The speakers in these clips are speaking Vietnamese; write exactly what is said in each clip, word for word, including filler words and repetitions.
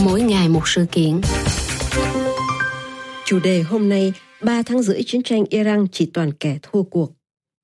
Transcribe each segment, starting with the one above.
Mỗi ngày một sự kiện. Chủ đề hôm nay, ba tháng rưỡi chiến tranh Iran chỉ toàn kẻ thua cuộc.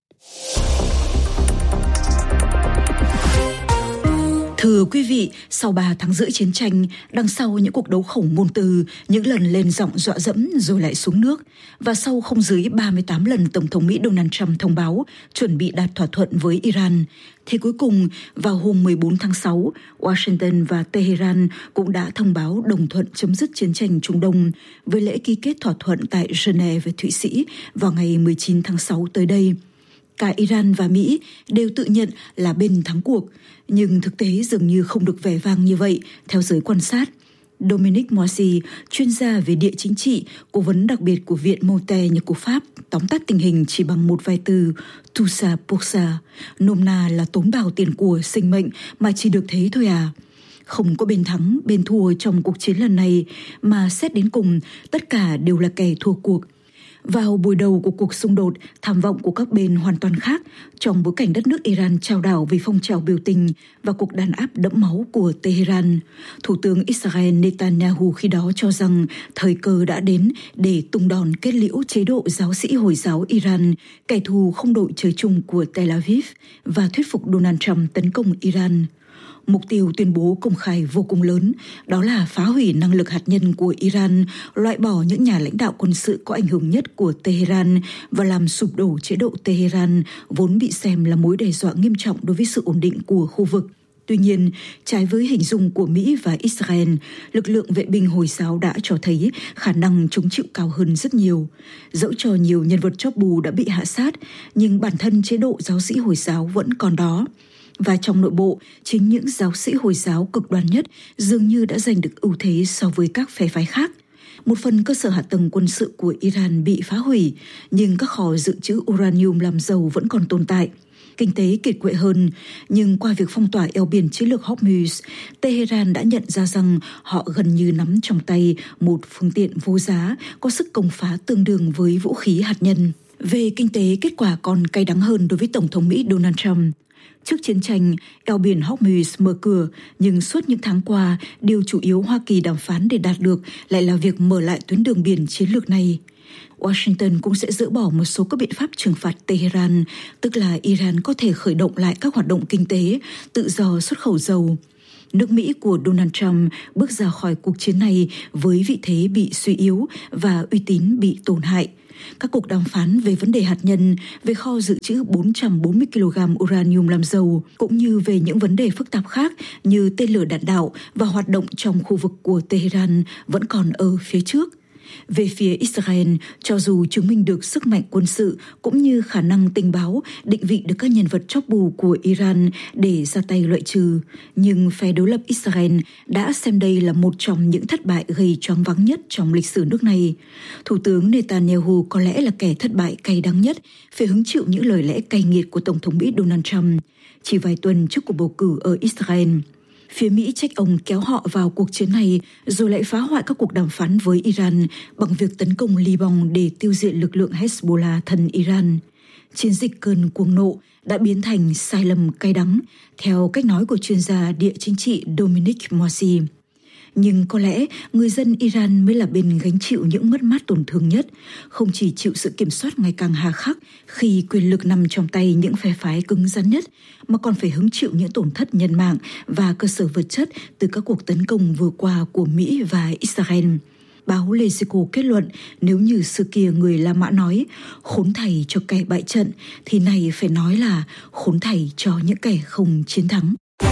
Thưa quý vị, sau ba tháng rưỡi chiến tranh, đằng sau những cuộc đấu khẩu ngôn từ, những lần lên giọng dọa dẫm rồi lại xuống nước, và sau không dưới ba mươi tám lần Tổng thống Mỹ Donald Trump thông báo chuẩn bị đạt thỏa thuận với Iran, thì cuối cùng vào hôm mười bốn tháng sáu, Washington và Tehran cũng đã thông báo đồng thuận chấm dứt chiến tranh Trung Đông với lễ ký kết thỏa thuận tại Geneva, Thụy Sĩ vào ngày mười chín tháng sáu tới đây. Cả Iran và Mỹ đều tự nhận là bên thắng cuộc, nhưng thực tế dường như không được vẻ vang như vậy, theo giới quan sát. Dominique Moissy, chuyên gia về địa chính trị, cố vấn đặc biệt của Viện Montaigne của Pháp, tóm tắt tình hình chỉ bằng một vài từ tout ça pour ça, nôm na là tốn bào tiền của, sinh mệnh mà chỉ được thế thôi à. Không có bên thắng, bên thua trong cuộc chiến lần này, mà xét đến cùng, tất cả đều là kẻ thua cuộc. Vào buổi đầu của cuộc xung đột, tham vọng của các bên hoàn toàn khác trong bối cảnh đất nước Iran chao đảo vì phong trào biểu tình và cuộc đàn áp đẫm máu của Tehran. Thủ tướng Israel Netanyahu khi đó cho rằng thời cơ đã đến để tung đòn kết liễu chế độ giáo sĩ Hồi giáo Iran, kẻ thù không đội trời chung của Tel Aviv, và thuyết phục Donald Trump tấn công Iran. Mục tiêu tuyên bố công khai vô cùng lớn, đó là phá hủy năng lực hạt nhân của Iran, loại bỏ những nhà lãnh đạo quân sự có ảnh hưởng nhất của Tehran và làm sụp đổ chế độ Tehran, vốn bị xem là mối đe dọa nghiêm trọng đối với sự ổn định của khu vực. Tuy nhiên, trái với hình dung của Mỹ và Israel, lực lượng vệ binh Hồi giáo đã cho thấy khả năng chống chịu cao hơn rất nhiều. Dẫu cho nhiều nhân vật chóp bù đã bị hạ sát, nhưng bản thân chế độ giáo sĩ Hồi giáo vẫn còn đó. Và trong nội bộ, chính những giáo sĩ Hồi giáo cực đoan nhất dường như đã giành được ưu thế so với các phe phái khác. Một phần cơ sở hạ tầng quân sự của Iran bị phá hủy, nhưng các kho dự trữ uranium làm dầu vẫn còn tồn tại. Kinh tế kiệt quệ hơn, nhưng qua việc phong tỏa eo biển chiến lược Hormuz, Tehran đã nhận ra rằng họ gần như nắm trong tay một phương tiện vô giá có sức công phá tương đương với vũ khí hạt nhân. Về kinh tế, kết quả còn cay đắng hơn đối với Tổng thống Mỹ Donald Trump. Trước chiến tranh, eo biển Hormuz mở cửa, nhưng suốt những tháng qua, điều chủ yếu Hoa Kỳ đàm phán để đạt được lại là việc mở lại tuyến đường biển chiến lược này. Washington cũng sẽ dỡ bỏ một số các biện pháp trừng phạt Tehran, tức là Iran có thể khởi động lại các hoạt động kinh tế, tự do xuất khẩu dầu. Nước Mỹ của Donald Trump bước ra khỏi cuộc chiến này với vị thế bị suy yếu và uy tín bị tổn hại. Các cuộc đàm phán về vấn đề hạt nhân, về kho dự trữ bốn trăm bốn mươi ki lô gam uranium làm dầu, cũng như về những vấn đề phức tạp khác như tên lửa đạn đạo và hoạt động trong khu vực của Tehran vẫn còn ở phía trước. Về phía Israel, cho dù chứng minh được sức mạnh quân sự cũng như khả năng tình báo định vị được các nhân vật chóp bù của Iran để ra tay loại trừ, nhưng phe đối lập Israel đã xem đây là một trong những thất bại gây choáng váng nhất trong lịch sử nước này. Thủ tướng Netanyahu có lẽ là kẻ thất bại cay đắng nhất, phải hứng chịu những lời lẽ cay nghiệt của Tổng thống Mỹ Donald Trump chỉ vài tuần trước cuộc bầu cử ở Israel. Phía Mỹ trách ông kéo họ vào cuộc chiến này rồi lại phá hoại các cuộc đàm phán với Iran bằng việc tấn công Liban để tiêu diệt lực lượng Hezbollah thân Iran. Chiến dịch cơn cuồng nộ đã biến thành sai lầm cay đắng, theo cách nói của chuyên gia địa chính trị Dominique Moissy. Nhưng có lẽ người dân Iran mới là bên gánh chịu những mất mát tổn thương nhất, không chỉ chịu sự kiểm soát ngày càng hà khắc khi quyền lực nằm trong tay những phe phái cứng rắn nhất, mà còn phải hứng chịu những tổn thất nhân mạng và cơ sở vật chất từ các cuộc tấn công vừa qua của Mỹ và Israel. Báo Lezico kết luận, nếu như xưa kia người La Mã nói khốn thảy cho kẻ bại trận, thì này phải nói là khốn thảy cho những kẻ không chiến thắng.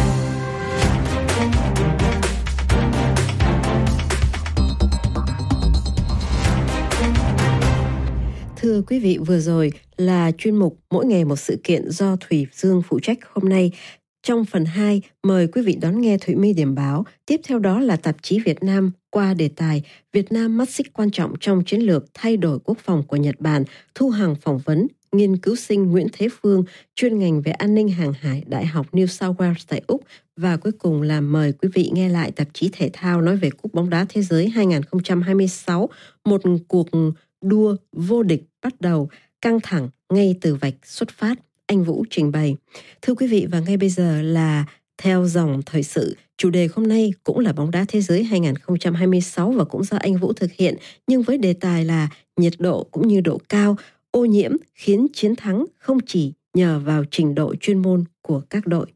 Thưa quý vị, vừa rồi là chuyên mục Mỗi ngày một sự kiện do Thủy Dương phụ trách hôm nay. Trong phần hai, mời quý vị đón nghe Thủy My điểm báo. Tiếp theo đó là tạp chí Việt Nam qua đề tài Việt Nam mắt xích quan trọng trong chiến lược thay đổi quốc phòng của Nhật Bản. Thu Hằng phỏng vấn nghiên cứu sinh Nguyễn Thế Phương, chuyên ngành về an ninh hàng hải, Đại học New South Wales tại Úc. Và cuối cùng là mời quý vị nghe lại tạp chí thể thao nói về Cúp bóng đá thế giới hai không hai sáu, một cuộc đua vô địch bắt đầu căng thẳng ngay từ vạch xuất phát. Anh Vũ trình bày. Thưa quý vị, và ngay bây giờ là theo dòng thời sự Chủ đề hôm nay cũng là bóng đá thế giới hai không hai sáu và cũng do anh Vũ thực hiện, nhưng với đề tài là nhiệt độ cũng như độ cao, ô nhiễm khiến chiến thắng không chỉ nhờ vào trình độ chuyên môn của các đội.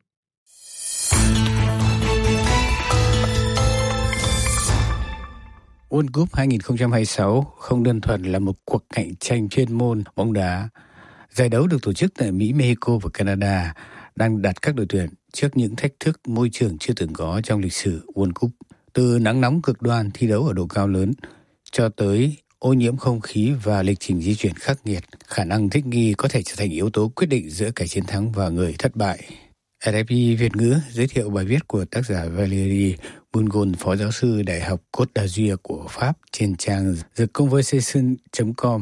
World Cup hai không hai sáu không đơn thuần là một cuộc cạnh tranh chuyên môn bóng đá. Giải đấu được tổ chức tại Mỹ, Mexico và Canada đang đặt các đội tuyển trước những thách thức môi trường chưa từng có trong lịch sử World Cup. Từ nắng nóng cực đoan thi đấu ở độ cao lớn cho tới ô nhiễm không khí và lịch trình di chuyển khắc nghiệt, khả năng thích nghi có thể trở thành yếu tố quyết định giữa kẻ chiến thắng và người thất bại. rờ ép i Việt ngữ giới thiệu bài viết của tác giả Valérie Bungon, phó giáo sư Đại học Côte d'Azur của Pháp trên trang the conversation chấm com.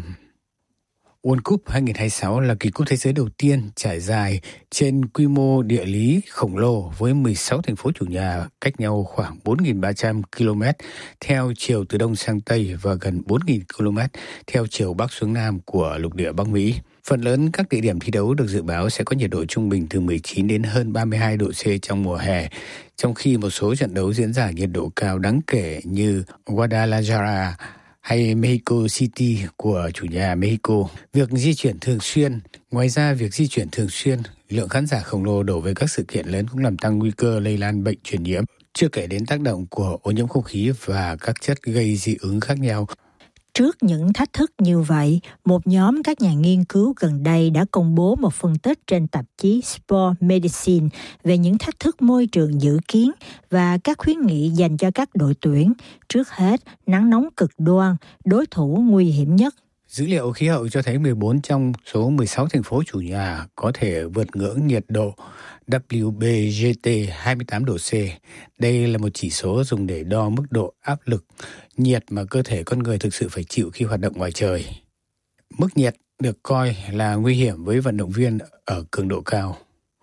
World Cup hai không hai sáu là kỳ cúp thế giới đầu tiên trải dài trên quy mô địa lý khổng lồ với mười sáu thành phố chủ nhà cách nhau khoảng bốn nghìn ba trăm ki lô mét theo chiều từ đông sang tây và gần bốn nghìn ki lô mét theo chiều bắc xuống nam của lục địa Bắc Mỹ. Phần lớn các địa điểm thi đấu được dự báo sẽ có nhiệt độ trung bình từ mười chín đến hơn ba mươi hai độ C trong mùa hè, trong khi một số trận đấu diễn ra nhiệt độ cao đáng kể như Guadalajara hay Mexico City của chủ nhà Mexico. Việc di chuyển thường xuyên, ngoài ra việc di chuyển thường xuyên, lượng khán giả khổng lồ đổ về các sự kiện lớn cũng làm tăng nguy cơ lây lan bệnh truyền nhiễm, chưa kể đến tác động của ô nhiễm không khí và các chất gây dị ứng khác nhau. Trước những thách thức như vậy, một nhóm các nhà nghiên cứu gần đây đã công bố một phân tích trên tạp chí Sport Medicine về những thách thức môi trường dự kiến và các khuyến nghị dành cho các đội tuyển. Trước hết, nắng nóng cực đoan, đối thủ nguy hiểm nhất. Dữ liệu khí hậu cho thấy mười bốn trong số mười sáu thành phố chủ nhà có thể vượt ngưỡng nhiệt độ W B G T hai mươi tám độ C. Đây là một chỉ số dùng để đo mức độ áp lực nhiệt mà cơ thể con người thực sự phải chịu khi hoạt động ngoài trời. Mức nhiệt được coi là nguy hiểm với vận động viên ở cường độ cao.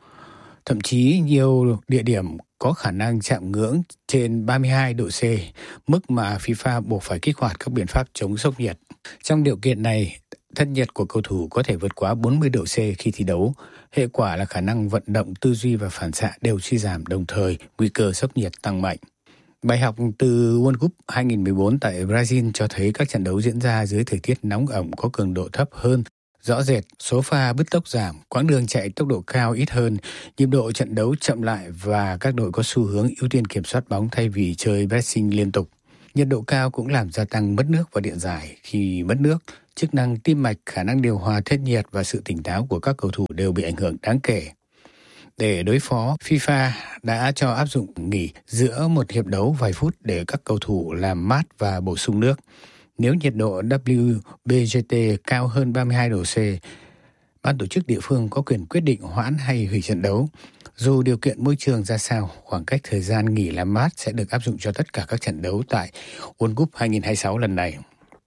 Thậm chí nhiều địa điểm có khả năng chạm ngưỡng trên ba mươi hai độ C, mức mà FIFA buộc phải kích hoạt các biện pháp chống sốc nhiệt. Trong điều kiện này, thân nhiệt của cầu thủ có thể vượt quá bốn mươi độ C khi thi đấu. Hệ quả là khả năng vận động, tư duy và phản xạ đều suy giảm, đồng thời nguy cơ sốc nhiệt tăng mạnh. Bài học từ World Cup hai không một bốn tại Brazil cho thấy các trận đấu diễn ra dưới thời tiết nóng ẩm có cường độ thấp hơn rõ rệt, số pha bứt tốc giảm, quãng đường chạy tốc độ cao ít hơn, nhịp độ trận đấu chậm lại và các đội có xu hướng ưu tiên kiểm soát bóng thay vì chơi pressing liên tục. Nhiệt độ cao cũng làm gia tăng mất nước và điện giải. Khi mất nước, chức năng tim mạch, khả năng điều hòa thân nhiệt và sự tỉnh táo của các cầu thủ đều bị ảnh hưởng đáng kể. Để đối phó, FIFA đã cho áp dụng nghỉ giữa một hiệp đấu vài phút để các cầu thủ làm mát và bổ sung nước. Nếu nhiệt độ W B G T cao hơn ba mươi hai độ C, ban tổ chức địa phương có quyền quyết định hoãn hay hủy trận đấu. Dù điều kiện môi trường ra sao, khoảng cách thời gian nghỉ làm mát sẽ được áp dụng cho tất cả các trận đấu tại World Cup hai không hai sáu lần này.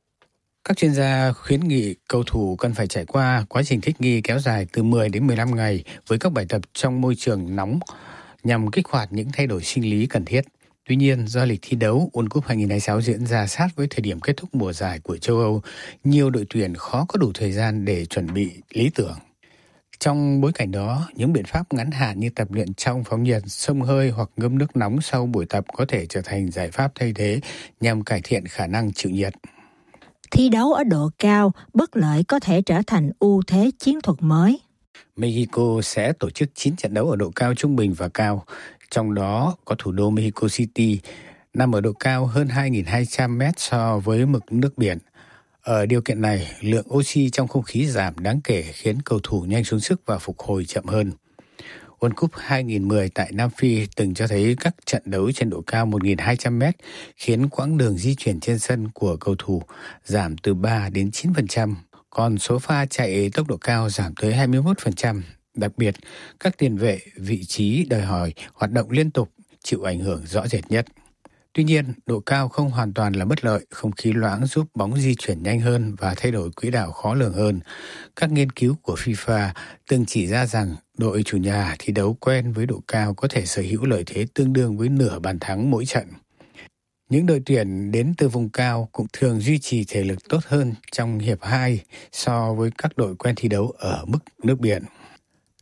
Các chuyên gia khuyến nghị cầu thủ cần phải trải qua quá trình thích nghi kéo dài từ mười đến mười lăm ngày với các bài tập trong môi trường nóng nhằm kích hoạt những thay đổi sinh lý cần thiết. Tuy nhiên, do lịch thi đấu World Cup hai không hai sáu diễn ra sát với thời điểm kết thúc mùa giải của châu Âu, nhiều đội tuyển khó có đủ thời gian để chuẩn bị lý tưởng. Trong bối cảnh đó, những biện pháp ngắn hạn như tập luyện trong phóng nhiệt, xông hơi hoặc ngâm nước nóng sau buổi tập có thể trở thành giải pháp thay thế nhằm cải thiện khả năng chịu nhiệt. Thi đấu ở độ cao, bất lợi có thể trở thành ưu thế chiến thuật mới. Mexico sẽ tổ chức chín trận đấu ở độ cao trung bình và cao, trong đó có thủ đô Mexico City nằm ở độ cao hơn hai nghìn hai trăm mét so với mực nước biển. Ở điều kiện này, lượng oxy trong không khí giảm đáng kể khiến cầu thủ nhanh xuống sức và phục hồi chậm hơn. World Cup hai không một không tại Nam Phi từng cho thấy các trận đấu trên độ cao một nghìn hai trăm mét khiến quãng đường di chuyển trên sân của cầu thủ giảm từ ba đến chín phần trăm, còn số pha chạy tốc độ cao giảm tới hai mươi mốt phần trăm. Đặc biệt, các tiền vệ vị trí đòi hỏi hoạt động liên tục chịu ảnh hưởng rõ rệt nhất. Tuy nhiên, độ cao không hoàn toàn là bất lợi, không khí loãng giúp bóng di chuyển nhanh hơn và thay đổi quỹ đạo khó lường hơn. Các nghiên cứu của FIFA từng chỉ ra rằng đội chủ nhà thi đấu quen với độ cao có thể sở hữu lợi thế tương đương với nửa bàn thắng mỗi trận. Những đội tuyển đến từ vùng cao cũng thường duy trì thể lực tốt hơn trong hiệp hai so với các đội quen thi đấu ở mức nước biển.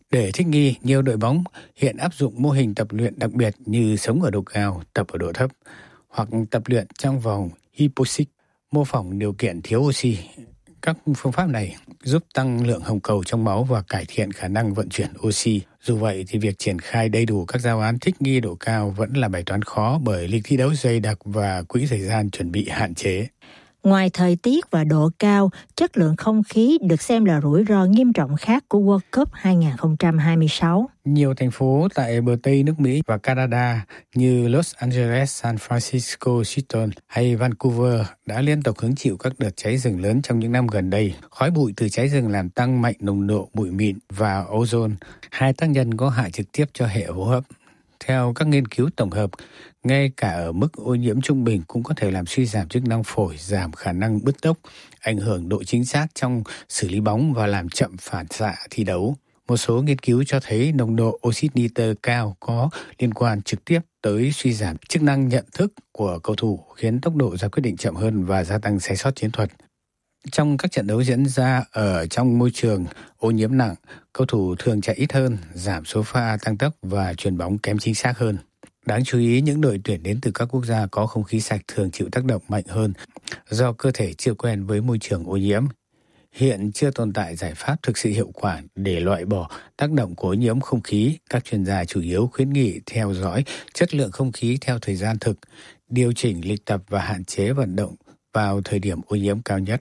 Để thích nghi, nhiều đội bóng hiện áp dụng mô hình tập luyện đặc biệt như sống ở độ cao, tập ở độ thấp, hoặc tập luyện trong vòng hypoxic, mô phỏng điều kiện thiếu oxy. Các phương pháp này giúp tăng lượng hồng cầu trong máu và cải thiện khả năng vận chuyển oxy. Dù vậy thì việc triển khai đầy đủ các giáo án thích nghi độ cao vẫn là bài toán khó bởi lịch thi đấu dày đặc và quỹ thời gian chuẩn bị hạn chế. Ngoài thời tiết và độ cao, chất lượng không khí được xem là rủi ro nghiêm trọng khác của World Cup hai không hai sáu. Nhiều thành phố tại bờ Tây nước Mỹ và Canada như Los Angeles, San Francisco, Seattle hay Vancouver đã liên tục hứng chịu các đợt cháy rừng lớn trong những năm gần đây. Khói bụi từ cháy rừng làm tăng mạnh nồng độ bụi mịn và ozone, hai tác nhân có hại trực tiếp cho hệ hô hấp. Theo các nghiên cứu tổng hợp, ngay cả ở mức ô nhiễm trung bình cũng có thể làm suy giảm chức năng phổi, giảm khả năng bứt tốc, ảnh hưởng độ chính xác trong xử lý bóng và làm chậm phản xạ thi đấu. Một số nghiên cứu cho thấy nồng độ oxit nitơ cao có liên quan trực tiếp tới suy giảm chức năng nhận thức của cầu thủ, khiến tốc độ ra quyết định chậm hơn và gia tăng sai sót chiến thuật. Trong các trận đấu diễn ra ở trong môi trường ô nhiễm nặng, cầu thủ thường chạy ít hơn, giảm số pha tăng tốc và chuyền bóng kém chính xác hơn. Đáng chú ý, những đội tuyển đến từ các quốc gia có không khí sạch thường chịu tác động mạnh hơn do cơ thể chưa quen với môi trường ô nhiễm. Hiện chưa tồn tại giải pháp thực sự hiệu quả để loại bỏ tác động của ô nhiễm không khí. Các chuyên gia chủ yếu khuyến nghị theo dõi chất lượng không khí theo thời gian thực, điều chỉnh lịch tập và hạn chế vận động vào thời điểm ô nhiễm cao nhất.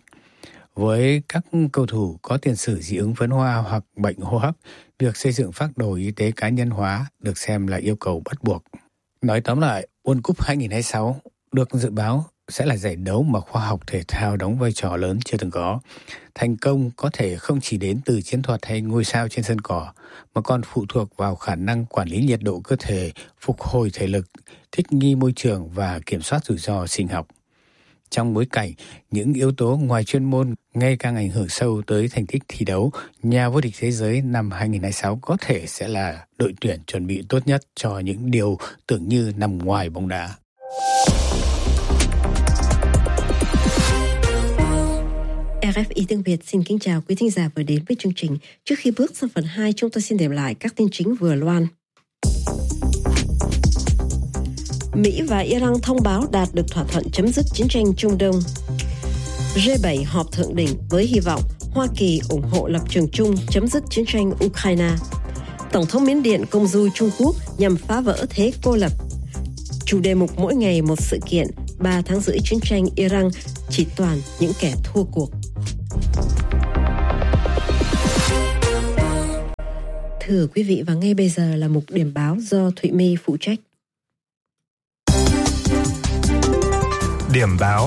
Với các cầu thủ có tiền sử dị ứng phấn hoa hoặc bệnh hô hấp, việc xây dựng phác đồ y tế cá nhân hóa được xem là yêu cầu bắt buộc. Nói tóm lại, World Cup hai không hai sáu được dự báo sẽ là giải đấu mà khoa học thể thao đóng vai trò lớn chưa từng có. Thành công có thể không chỉ đến từ chiến thuật hay ngôi sao trên sân cỏ, mà còn phụ thuộc vào khả năng quản lý nhiệt độ cơ thể, phục hồi thể lực, thích nghi môi trường và kiểm soát rủi ro sinh học. Trong bối cảnh những yếu tố ngoài chuyên môn ngày càng ảnh hưởng sâu tới thành tích thi đấu, nhà vô địch thế giới năm hai không hai sáu có thể sẽ là đội tuyển chuẩn bị tốt nhất cho những điều tưởng như nằm ngoài bóng đá. rờ ép i tiếng Việt xin kính chào quý thính giả vừa đến với chương trình. Trước khi bước sang phần hai, chúng tôi xin điểm lại các tin chính vừa loan. Mỹ và Iran thông báo đạt được thỏa thuận chấm dứt chiến tranh Trung Đông. G bảy họp thượng đỉnh với hy vọng Hoa Kỳ ủng hộ lập trường chung chấm dứt chiến tranh Ukraine. Tổng thống Miến Điện công du Trung Quốc nhằm phá vỡ thế cô lập. Chủ đề mục mỗi ngày một sự kiện, ba tháng rưỡi chiến tranh Iran chỉ toàn những kẻ thua cuộc. Thưa quý vị, và ngay bây giờ là mục điểm báo do Thụy My phụ trách. Điểm báo.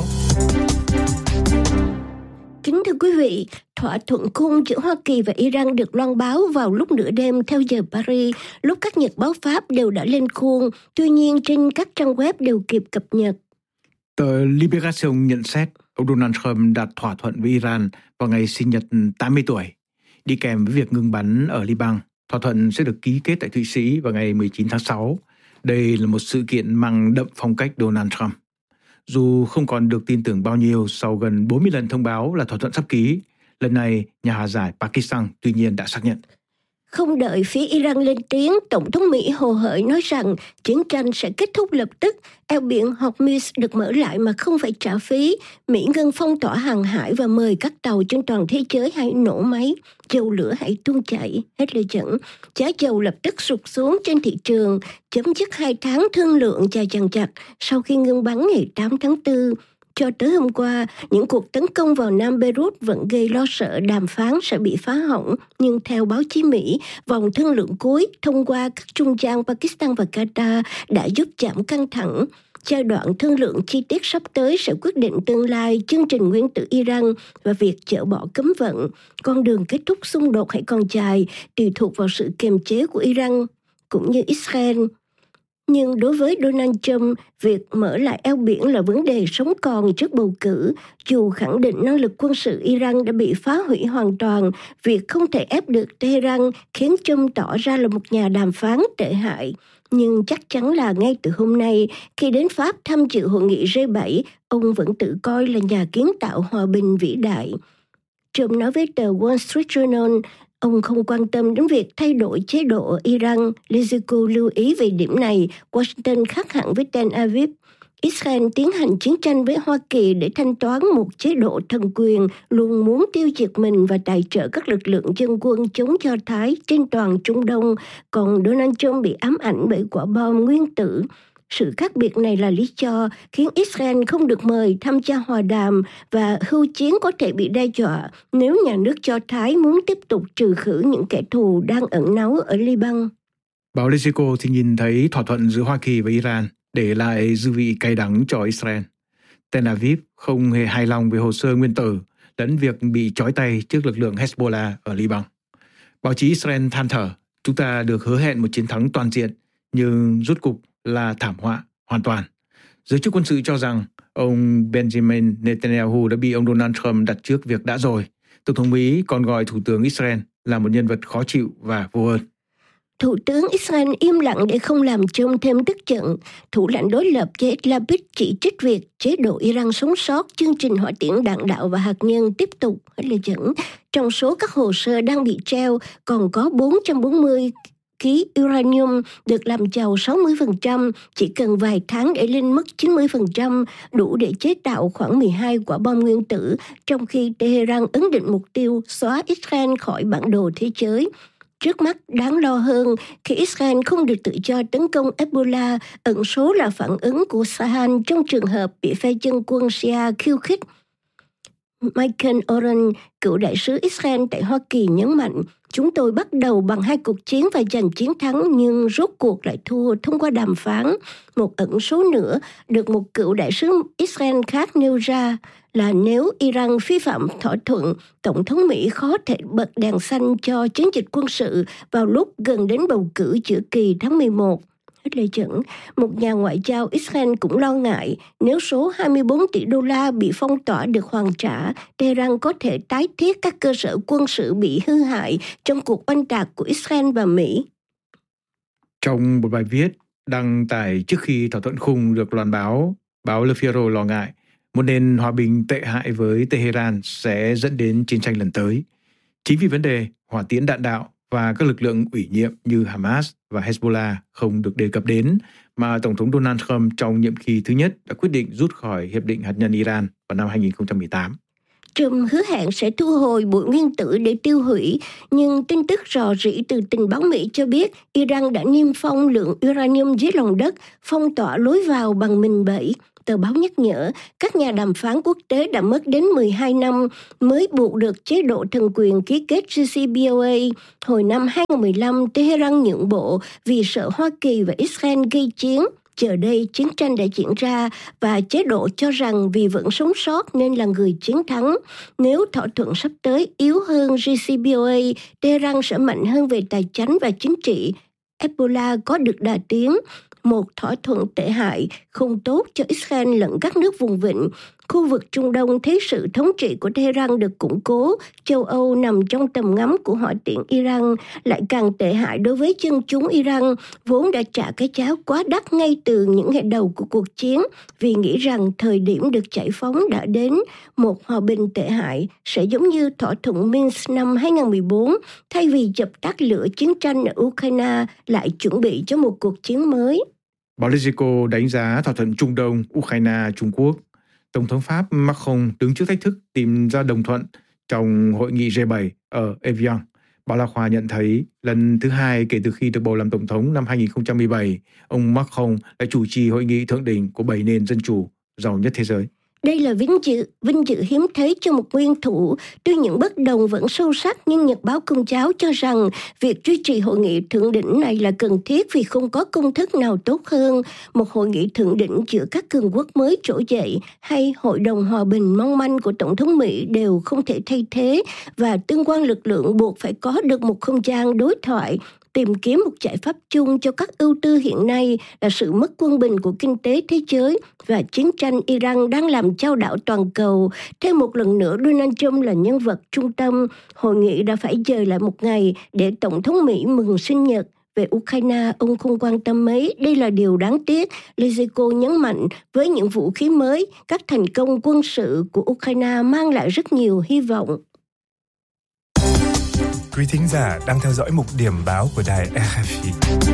Kính thưa quý vị, thỏa thuận khung giữa Hoa Kỳ và Iran được loan báo vào lúc nửa đêm theo giờ Paris, lúc các nhật báo Pháp đều đã lên khuôn, tuy nhiên trên các trang web đều kịp cập nhật. Tờ Libération nhận xét ông Donald Trump đạt thỏa thuận với Iran vào ngày sinh nhật tám mươi tuổi, đi kèm với việc ngừng bắn ở Liban. Thỏa thuận sẽ được ký kết tại Thụy Sĩ vào ngày mười chín tháng sáu. Đây là một sự kiện mang đậm phong cách Donald Trump. Dù không còn được tin tưởng bao nhiêu sau gần bốn mươi lần thông báo là thỏa thuận sắp ký, lần này nhà hòa giải Pakistan tuy nhiên đã xác nhận. Không đợi phía Iran lên tiếng, Tổng thống Mỹ hồ hởi nói rằng chiến tranh sẽ kết thúc lập tức, eo biển Hormuz được mở lại mà không phải trả phí. Mỹ ngừng phong tỏa hàng hải và mời các tàu trên toàn thế giới hãy nổ máy, dầu lửa hãy tuôn chảy. Hết lời dẫn, giá dầu lập tức sụt xuống trên thị trường, chấm dứt hai tháng thương lượng dài dằng dặc sau khi ngừng bắn ngày tám tháng tư. Cho tới hôm qua, những cuộc tấn công vào Nam Beirut vẫn gây lo sợ đàm phán sẽ bị phá hỏng, nhưng theo báo chí Mỹ, vòng thương lượng cuối thông qua các trung gian Pakistan và Qatar đã giúp giảm căng thẳng. Giai đoạn thương lượng chi tiết sắp tới sẽ quyết định tương lai chương trình nguyên tử Iran và việc dỡ bỏ cấm vận. Con đường kết thúc xung đột hãy còn dài, tùy thuộc vào sự kiềm chế của Iran cũng như Israel. Nhưng đối với Donald Trump, việc mở lại eo biển là vấn đề sống còn trước bầu cử. Dù khẳng định năng lực quân sự Iran đã bị phá hủy hoàn toàn, việc không thể ép được Tehran khiến Trump tỏ ra là một nhà đàm phán tệ hại. Nhưng chắc chắn là ngay từ hôm nay, khi đến Pháp tham dự hội nghị G bảy, ông vẫn tự coi là nhà kiến tạo hòa bình vĩ đại. Trump nói với tờ Wall Street Journal Ông không quan tâm đến việc thay đổi chế độ ở Iran. Liziko lưu ý về điểm này. Washington khác hẳn với Tel Aviv. Israel tiến hành chiến tranh với Hoa Kỳ để thanh toán một chế độ thần quyền luôn muốn tiêu diệt mình và tài trợ các lực lượng dân quân chống Do Thái trên toàn Trung Đông, còn Donald Trump bị ám ảnh bởi quả bom nguyên tử. Sự khác biệt này là lý do khiến Israel không được mời tham gia hòa đàm và hưu chiến có thể bị đe dọa nếu nhà nước Do Thái muốn tiếp tục trừ khử những kẻ thù đang ẩn náu ở Liban. Báo Liziko thì nhìn thấy thỏa thuận giữa Hoa Kỳ và Iran để lại dư vị cay đắng cho Israel. Tel Aviv không hề hài lòng về hồ sơ nguyên tử lẫn việc bị trói tay trước lực lượng Hezbollah ở Liban. Báo chí Israel than thở, chúng ta được hứa hẹn một chiến thắng toàn diện, nhưng rốt cục là thảm họa hoàn toàn. Giới chức quân sự cho rằng ông Benjamin Netanyahu đã bị ông Donald Trump đặt trước việc đã rồi. Tổng thống Mỹ còn gọi Thủ tướng Israel là một nhân vật khó chịu và vô ơn. Thủ tướng Israel im lặng để không làm Trump thêm tức giận. Thủ lãnh đối lập Yair Lapid chỉ trích việc chế độ Iran sống sót chương trình hỏa tiễn đạn đạo và hạt nhân tiếp tục hết lời dẫn. Trong số các hồ sơ đang bị treo còn có bốn trăm bốn mươi ký uranium được làm giàu sáu mươi phần trăm, chỉ cần vài tháng để lên mức chín mươi phần trăm, đủ để chế tạo khoảng mười hai quả bom nguyên tử, trong khi Tehran ấn định mục tiêu xóa Israel khỏi bản đồ thế giới. Trước mắt đáng lo hơn khi Israel không được tự do tấn công Hezbollah, ẩn số là phản ứng của Sahan trong trường hợp bị phe dân quân Shia khiêu khích. Michael Oren, cựu đại sứ Israel tại Hoa Kỳ nhấn mạnh, chúng tôi bắt đầu bằng hai cuộc chiến và giành chiến thắng nhưng rốt cuộc lại thua thông qua đàm phán. Một ẩn số nữa được một cựu đại sứ Israel khác nêu ra là nếu Iran vi phạm thỏa thuận, Tổng thống Mỹ khó thể bật đèn xanh cho chiến dịch quân sự vào lúc gần đến bầu cử giữa kỳ tháng mười một. Hết lời dẫn, một nhà ngoại giao Israel cũng lo ngại nếu số hai mươi bốn tỷ đô la bị phong tỏa được hoàn trả, Tehran có thể tái thiết các cơ sở quân sự bị hư hại trong cuộc oanh tạc của Israel và Mỹ. Trong một bài viết đăng tải trước khi thỏa thuận khung được loan báo, báo Le Figaro lo ngại một nền hòa bình tệ hại với Tehran sẽ dẫn đến chiến tranh lần tới. Chính vì vấn đề hỏa tiễn đạn đạo và các lực lượng ủy nhiệm như Hamas và Hezbollah không được đề cập đến, mà Tổng thống Donald Trump trong nhiệm kỳ thứ nhất đã quyết định rút khỏi Hiệp định Hạt nhân Iran vào năm hai không một tám. Trump hứa hẹn sẽ thu hồi bụi nguyên tử để tiêu hủy, nhưng tin tức rò rỉ từ tình báo Mỹ cho biết Iran đã niêm phong lượng uranium dưới lòng đất, phong tỏa lối vào bằng mìn bẫy. Tờ báo nhắc nhở các nhà đàm phán quốc tế đã mất đến mười hai năm mới buộc được chế độ thần quyền ký kết giê xê pê ô a. Hồi năm hai không một lăm, Tehran nhượng bộ vì sợ Hoa Kỳ và Israel gây chiến. Giờ đây, chiến tranh đã diễn ra và chế độ cho rằng vì vẫn sống sót nên là người chiến thắng. Nếu thỏa thuận sắp tới yếu hơn giê xê pê ô a, Tehran sẽ mạnh hơn về tài chính và chính trị. Hezbollah có được đà tiến. Một thỏa thuận tệ hại, không tốt cho Israel lẫn các nước vùng vịnh. Khu vực Trung Đông thấy sự thống trị của Tehran được củng cố, châu Âu nằm trong tầm ngắm của hỏa tiễn Iran, lại càng tệ hại đối với dân chúng Iran, vốn đã trả cái giá quá đắt ngay từ những ngày đầu của cuộc chiến, vì nghĩ rằng thời điểm được giải phóng đã đến. Một hòa bình tệ hại sẽ giống như thỏa thuận Minsk năm hai không một bốn, thay vì dập tắt lửa chiến tranh ở Ukraine, lại chuẩn bị cho một cuộc chiến mới. Báo Liziko đánh giá thỏa thuận Trung Đông, Ukraine, Trung Quốc. Tổng thống Pháp Macron đứng trước thách thức tìm ra đồng thuận trong hội nghị G bảy ở Evian. Báo La Khoa nhận thấy lần thứ hai kể từ khi được bầu làm tổng thống năm hai không một bảy, ông Macron đã chủ trì hội nghị thượng đỉnh của bảy nền dân chủ giàu nhất thế giới. Đây là vinh dự, vinh dự hiếm thấy cho một nguyên thủ. Tuy những bất đồng vẫn sâu sắc, nhưng Nhật báo Công giáo cho rằng việc duy trì hội nghị thượng đỉnh này là cần thiết vì không có công thức nào tốt hơn. Một hội nghị thượng đỉnh giữa các cường quốc mới trỗi dậy hay Hội đồng Hòa bình mong manh của Tổng thống Mỹ đều không thể thay thế, và tương quan lực lượng buộc phải có được một không gian đối thoại. Tìm kiếm một giải pháp chung cho các ưu tư hiện nay là sự mất quân bình của kinh tế thế giới và chiến tranh Iran đang làm chao đảo toàn cầu. Thêm một lần nữa, Donald Trump là nhân vật trung tâm. Hội nghị đã phải dời lại một ngày để Tổng thống Mỹ mừng sinh nhật. Về Ukraine, ông không quan tâm mấy, đây là điều đáng tiếc. Liziko nhấn mạnh, với những vũ khí mới, các thành công quân sự của Ukraine mang lại rất nhiều hy vọng. Quý thính giả đang theo dõi mục điểm báo của đài rờ ép i.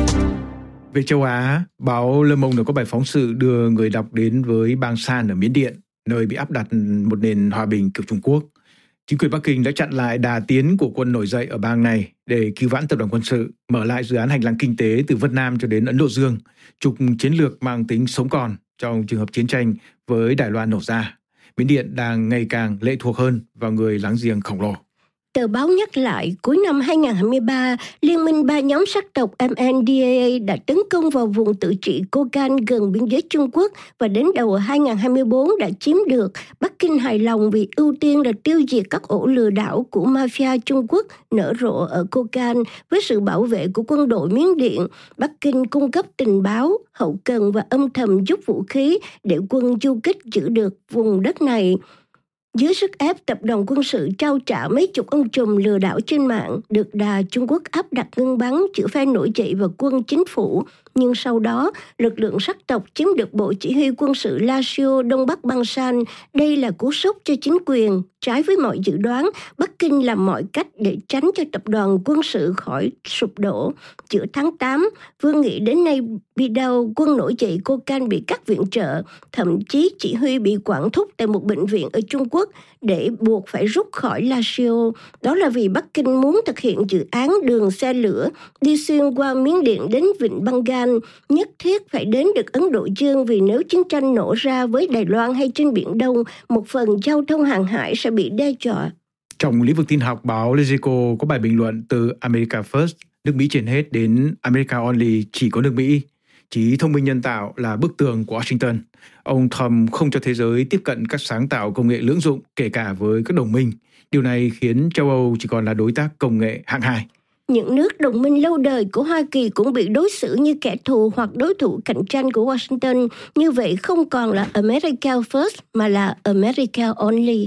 Về châu Á, báo Le Monde đã có bài phóng sự đưa người đọc đến với bang San ở Miến Điện, nơi bị áp đặt một nền hòa bình kiểu Trung Quốc. Chính quyền Bắc Kinh đã chặn lại đà tiến của quân nổi dậy ở bang này để cứu vãn tập đoàn quân sự, mở lại dự án hành lang kinh tế từ Vân Nam cho đến Ấn Độ Dương, trục chiến lược mang tính sống còn trong trường hợp chiến tranh với Đài Loan nổ ra. Miến Điện đang ngày càng lệ thuộc hơn vào người láng giềng khổng lồ. Tờ báo nhắc lại, cuối năm hai không hai ba, Liên minh ba nhóm sắc tộc em en đê a a đã tấn công vào vùng tự trị Cô Can gần biên giới Trung Quốc và đến đầu hai không hai tư đã chiếm được. Bắc Kinh hài lòng vì ưu tiên là tiêu diệt các ổ lừa đảo của mafia Trung Quốc nở rộ ở Cô Can với sự bảo vệ của quân đội Miến Điện. Bắc Kinh cung cấp tình báo, hậu cần và âm thầm giúp vũ khí để quân du kích giữ được vùng đất này. Dưới sức ép, tập đoàn quân sự trao trả mấy chục ông trùm lừa đảo trên mạng, được đà Trung Quốc áp đặt ngưng bắn giữa phe nổi dậy và quân chính phủ. Nhưng sau đó, lực lượng sắc tộc chiếm được bộ chỉ huy quân sự Lazio Đông Bắc Bang San. Đây là cú sốc cho chính quyền. Trái với mọi dự đoán, Bắc Kinh làm mọi cách để tránh cho tập đoàn quân sự khỏi sụp đổ. Giữa tháng tám, Vương nghị đến nay bị đau quân nổi dậy Cô Can bị cắt viện trợ, thậm chí chỉ huy bị quản thúc tại một bệnh viện ở Trung Quốc để buộc phải rút khỏi Lazio. Đó là vì Bắc Kinh muốn thực hiện dự án đường xe lửa đi xuyên qua Miến Điện đến Vịnh Bengal, nhất thiết phải đến được Ấn Độ Dương vì nếu chiến tranh nổ ra với Đài Loan hay trên Biển Đông, một phần giao thông hàng hải sẽ bị đe dọa. Trong lĩnh vực tin học, báo Lezico có bài bình luận từ America First, nước Mỹ trên hết, đến America Only, chỉ có nước Mỹ. Trí thông minh nhân tạo là bức tường của Washington. Ông Trump không cho thế giới tiếp cận các sáng tạo công nghệ lưỡng dụng, kể cả với các đồng minh. Điều này khiến châu Âu chỉ còn là đối tác công nghệ hạng hai. Những nước đồng minh lâu đời của Hoa Kỳ cũng bị đối xử như kẻ thù hoặc đối thủ cạnh tranh của Washington. Như vậy không còn là America First mà là America Only.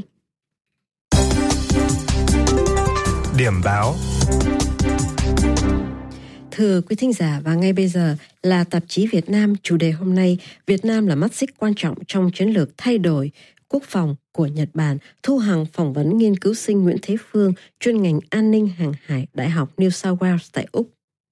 Điểm báo. Thưa quý thính giả, và ngay bây giờ là tạp chí Việt Nam, chủ đề hôm nay, Việt Nam là mắt xích quan trọng trong chiến lược thay đổi quốc phòng của Nhật Bản. Thu Hằng phỏng vấn nghiên cứu sinh Nguyễn Thế Phương, chuyên ngành an ninh hàng hải, Đại học New South Wales tại Úc.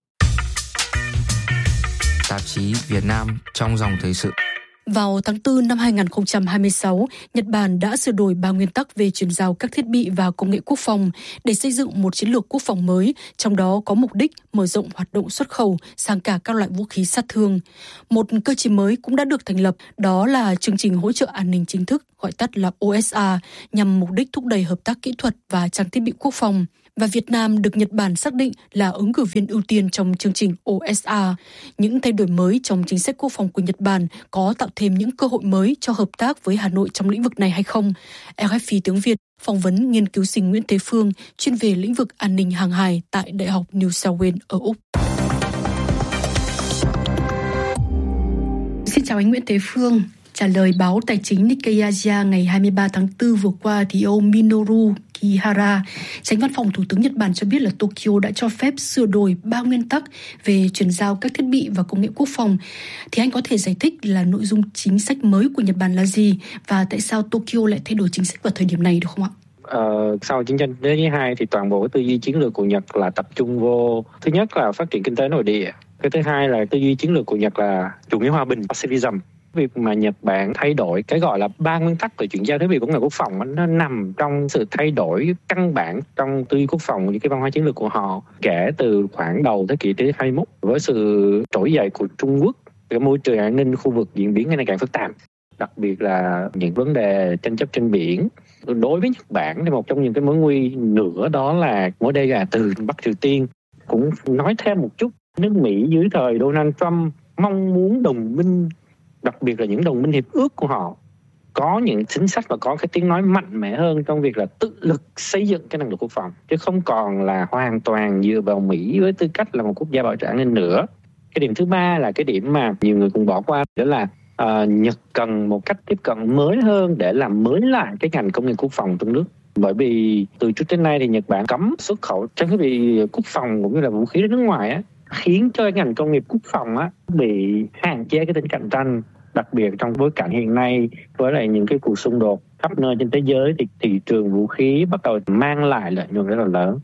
Tạp chí Việt Nam trong dòng thời sự. Vào tháng tư năm hai không hai sáu, Nhật Bản đã sửa đổi ba nguyên tắc về chuyển giao các thiết bị và công nghệ quốc phòng để xây dựng một chiến lược quốc phòng mới, trong đó có mục đích mở rộng hoạt động xuất khẩu sang cả các loại vũ khí sát thương. Một cơ chế mới cũng đã được thành lập, đó là chương trình hỗ trợ an ninh chính thức, gọi tắt là O S A, nhằm mục đích thúc đẩy hợp tác kỹ thuật và trang thiết bị quốc phòng. Và Việt Nam được Nhật Bản xác định là ứng cử viên ưu tiên trong chương trình O S A. Những thay đổi mới trong chính sách quốc phòng của Nhật Bản có tạo thêm những cơ hội mới cho hợp tác với Hà Nội trong lĩnh vực này hay không? rờ ép i tiếng Việt phỏng vấn nghiên cứu sinh Nguyễn Thế Phương, chuyên về lĩnh vực an ninh hàng hải tại Đại học New South Wales ở Úc. Xin chào anh Nguyễn Thế Phương. Trả lời báo tài chính Nikkei Asia ngày hai mươi ba tháng tư vừa qua, thì ông Minoru Kihara, Chánh văn phòng Thủ tướng Nhật Bản cho biết là Tokyo đã cho phép sửa đổi ba nguyên tắc về chuyển giao các thiết bị và công nghệ quốc phòng. Thì anh có thể giải thích là nội dung chính sách mới của Nhật Bản là gì và tại sao Tokyo lại thay đổi chính sách vào thời điểm này được không ạ? Ờ, sau chiến tranh thế giới thứ hai thì toàn bộ cái tư duy chiến lược của Nhật là tập trung vô, thứ nhất là phát triển kinh tế nội địa, cái thứ hai là tư duy chiến lược của Nhật là chủ nghĩa hòa bình, pacifism. Việc mà Nhật Bản thay đổi cái gọi là ba nguyên tắc về chuyển giao thiết bị công nghệ quốc phòng, nó nằm trong sự thay đổi căn bản trong tư duy quốc phòng, những cái văn hóa chiến lược của họ kể từ khoảng đầu thế kỷ thứ hai mươi mốt. Với sự trỗi dậy của Trung Quốc, cái môi trường an ninh khu vực diễn biến ngày càng phức tạp, đặc biệt là những vấn đề tranh chấp trên biển. Đối với Nhật Bản thì một trong những cái mối nguy nữa đó là mối đe dọa từ Bắc Triều Tiên. Cũng nói thêm một chút, nước Mỹ dưới thời Donald Trump mong muốn đồng minh, đặc biệt là những đồng minh hiệp ước của họ, có những chính sách và có cái tiếng nói mạnh mẽ hơn trong việc là tự lực xây dựng cái năng lực quốc phòng, chứ không còn là hoàn toàn dựa vào Mỹ với tư cách là một quốc gia bảo trợ an ninh nữa. Cái điểm thứ ba là cái điểm mà nhiều người cũng bỏ qua, đó là uh, Nhật cần một cách tiếp cận mới hơn để làm mới lại cái ngành công nghiệp quốc phòng trong nước. Bởi vì từ trước đến nay thì Nhật Bản cấm xuất khẩu trang thiết bị quốc phòng cũng như là vũ khí đến nước ngoài á, khiến cho ngành công nghiệp quốc phòng á bị hạn chế cái tính cạnh tranh. Đặc biệt trong bối cảnh hiện nay với lại những cái cuộc xung đột khắp nơi trên thế giới thì thị trường vũ khí bắt đầu mang lại lợi nhuận rất là lớn.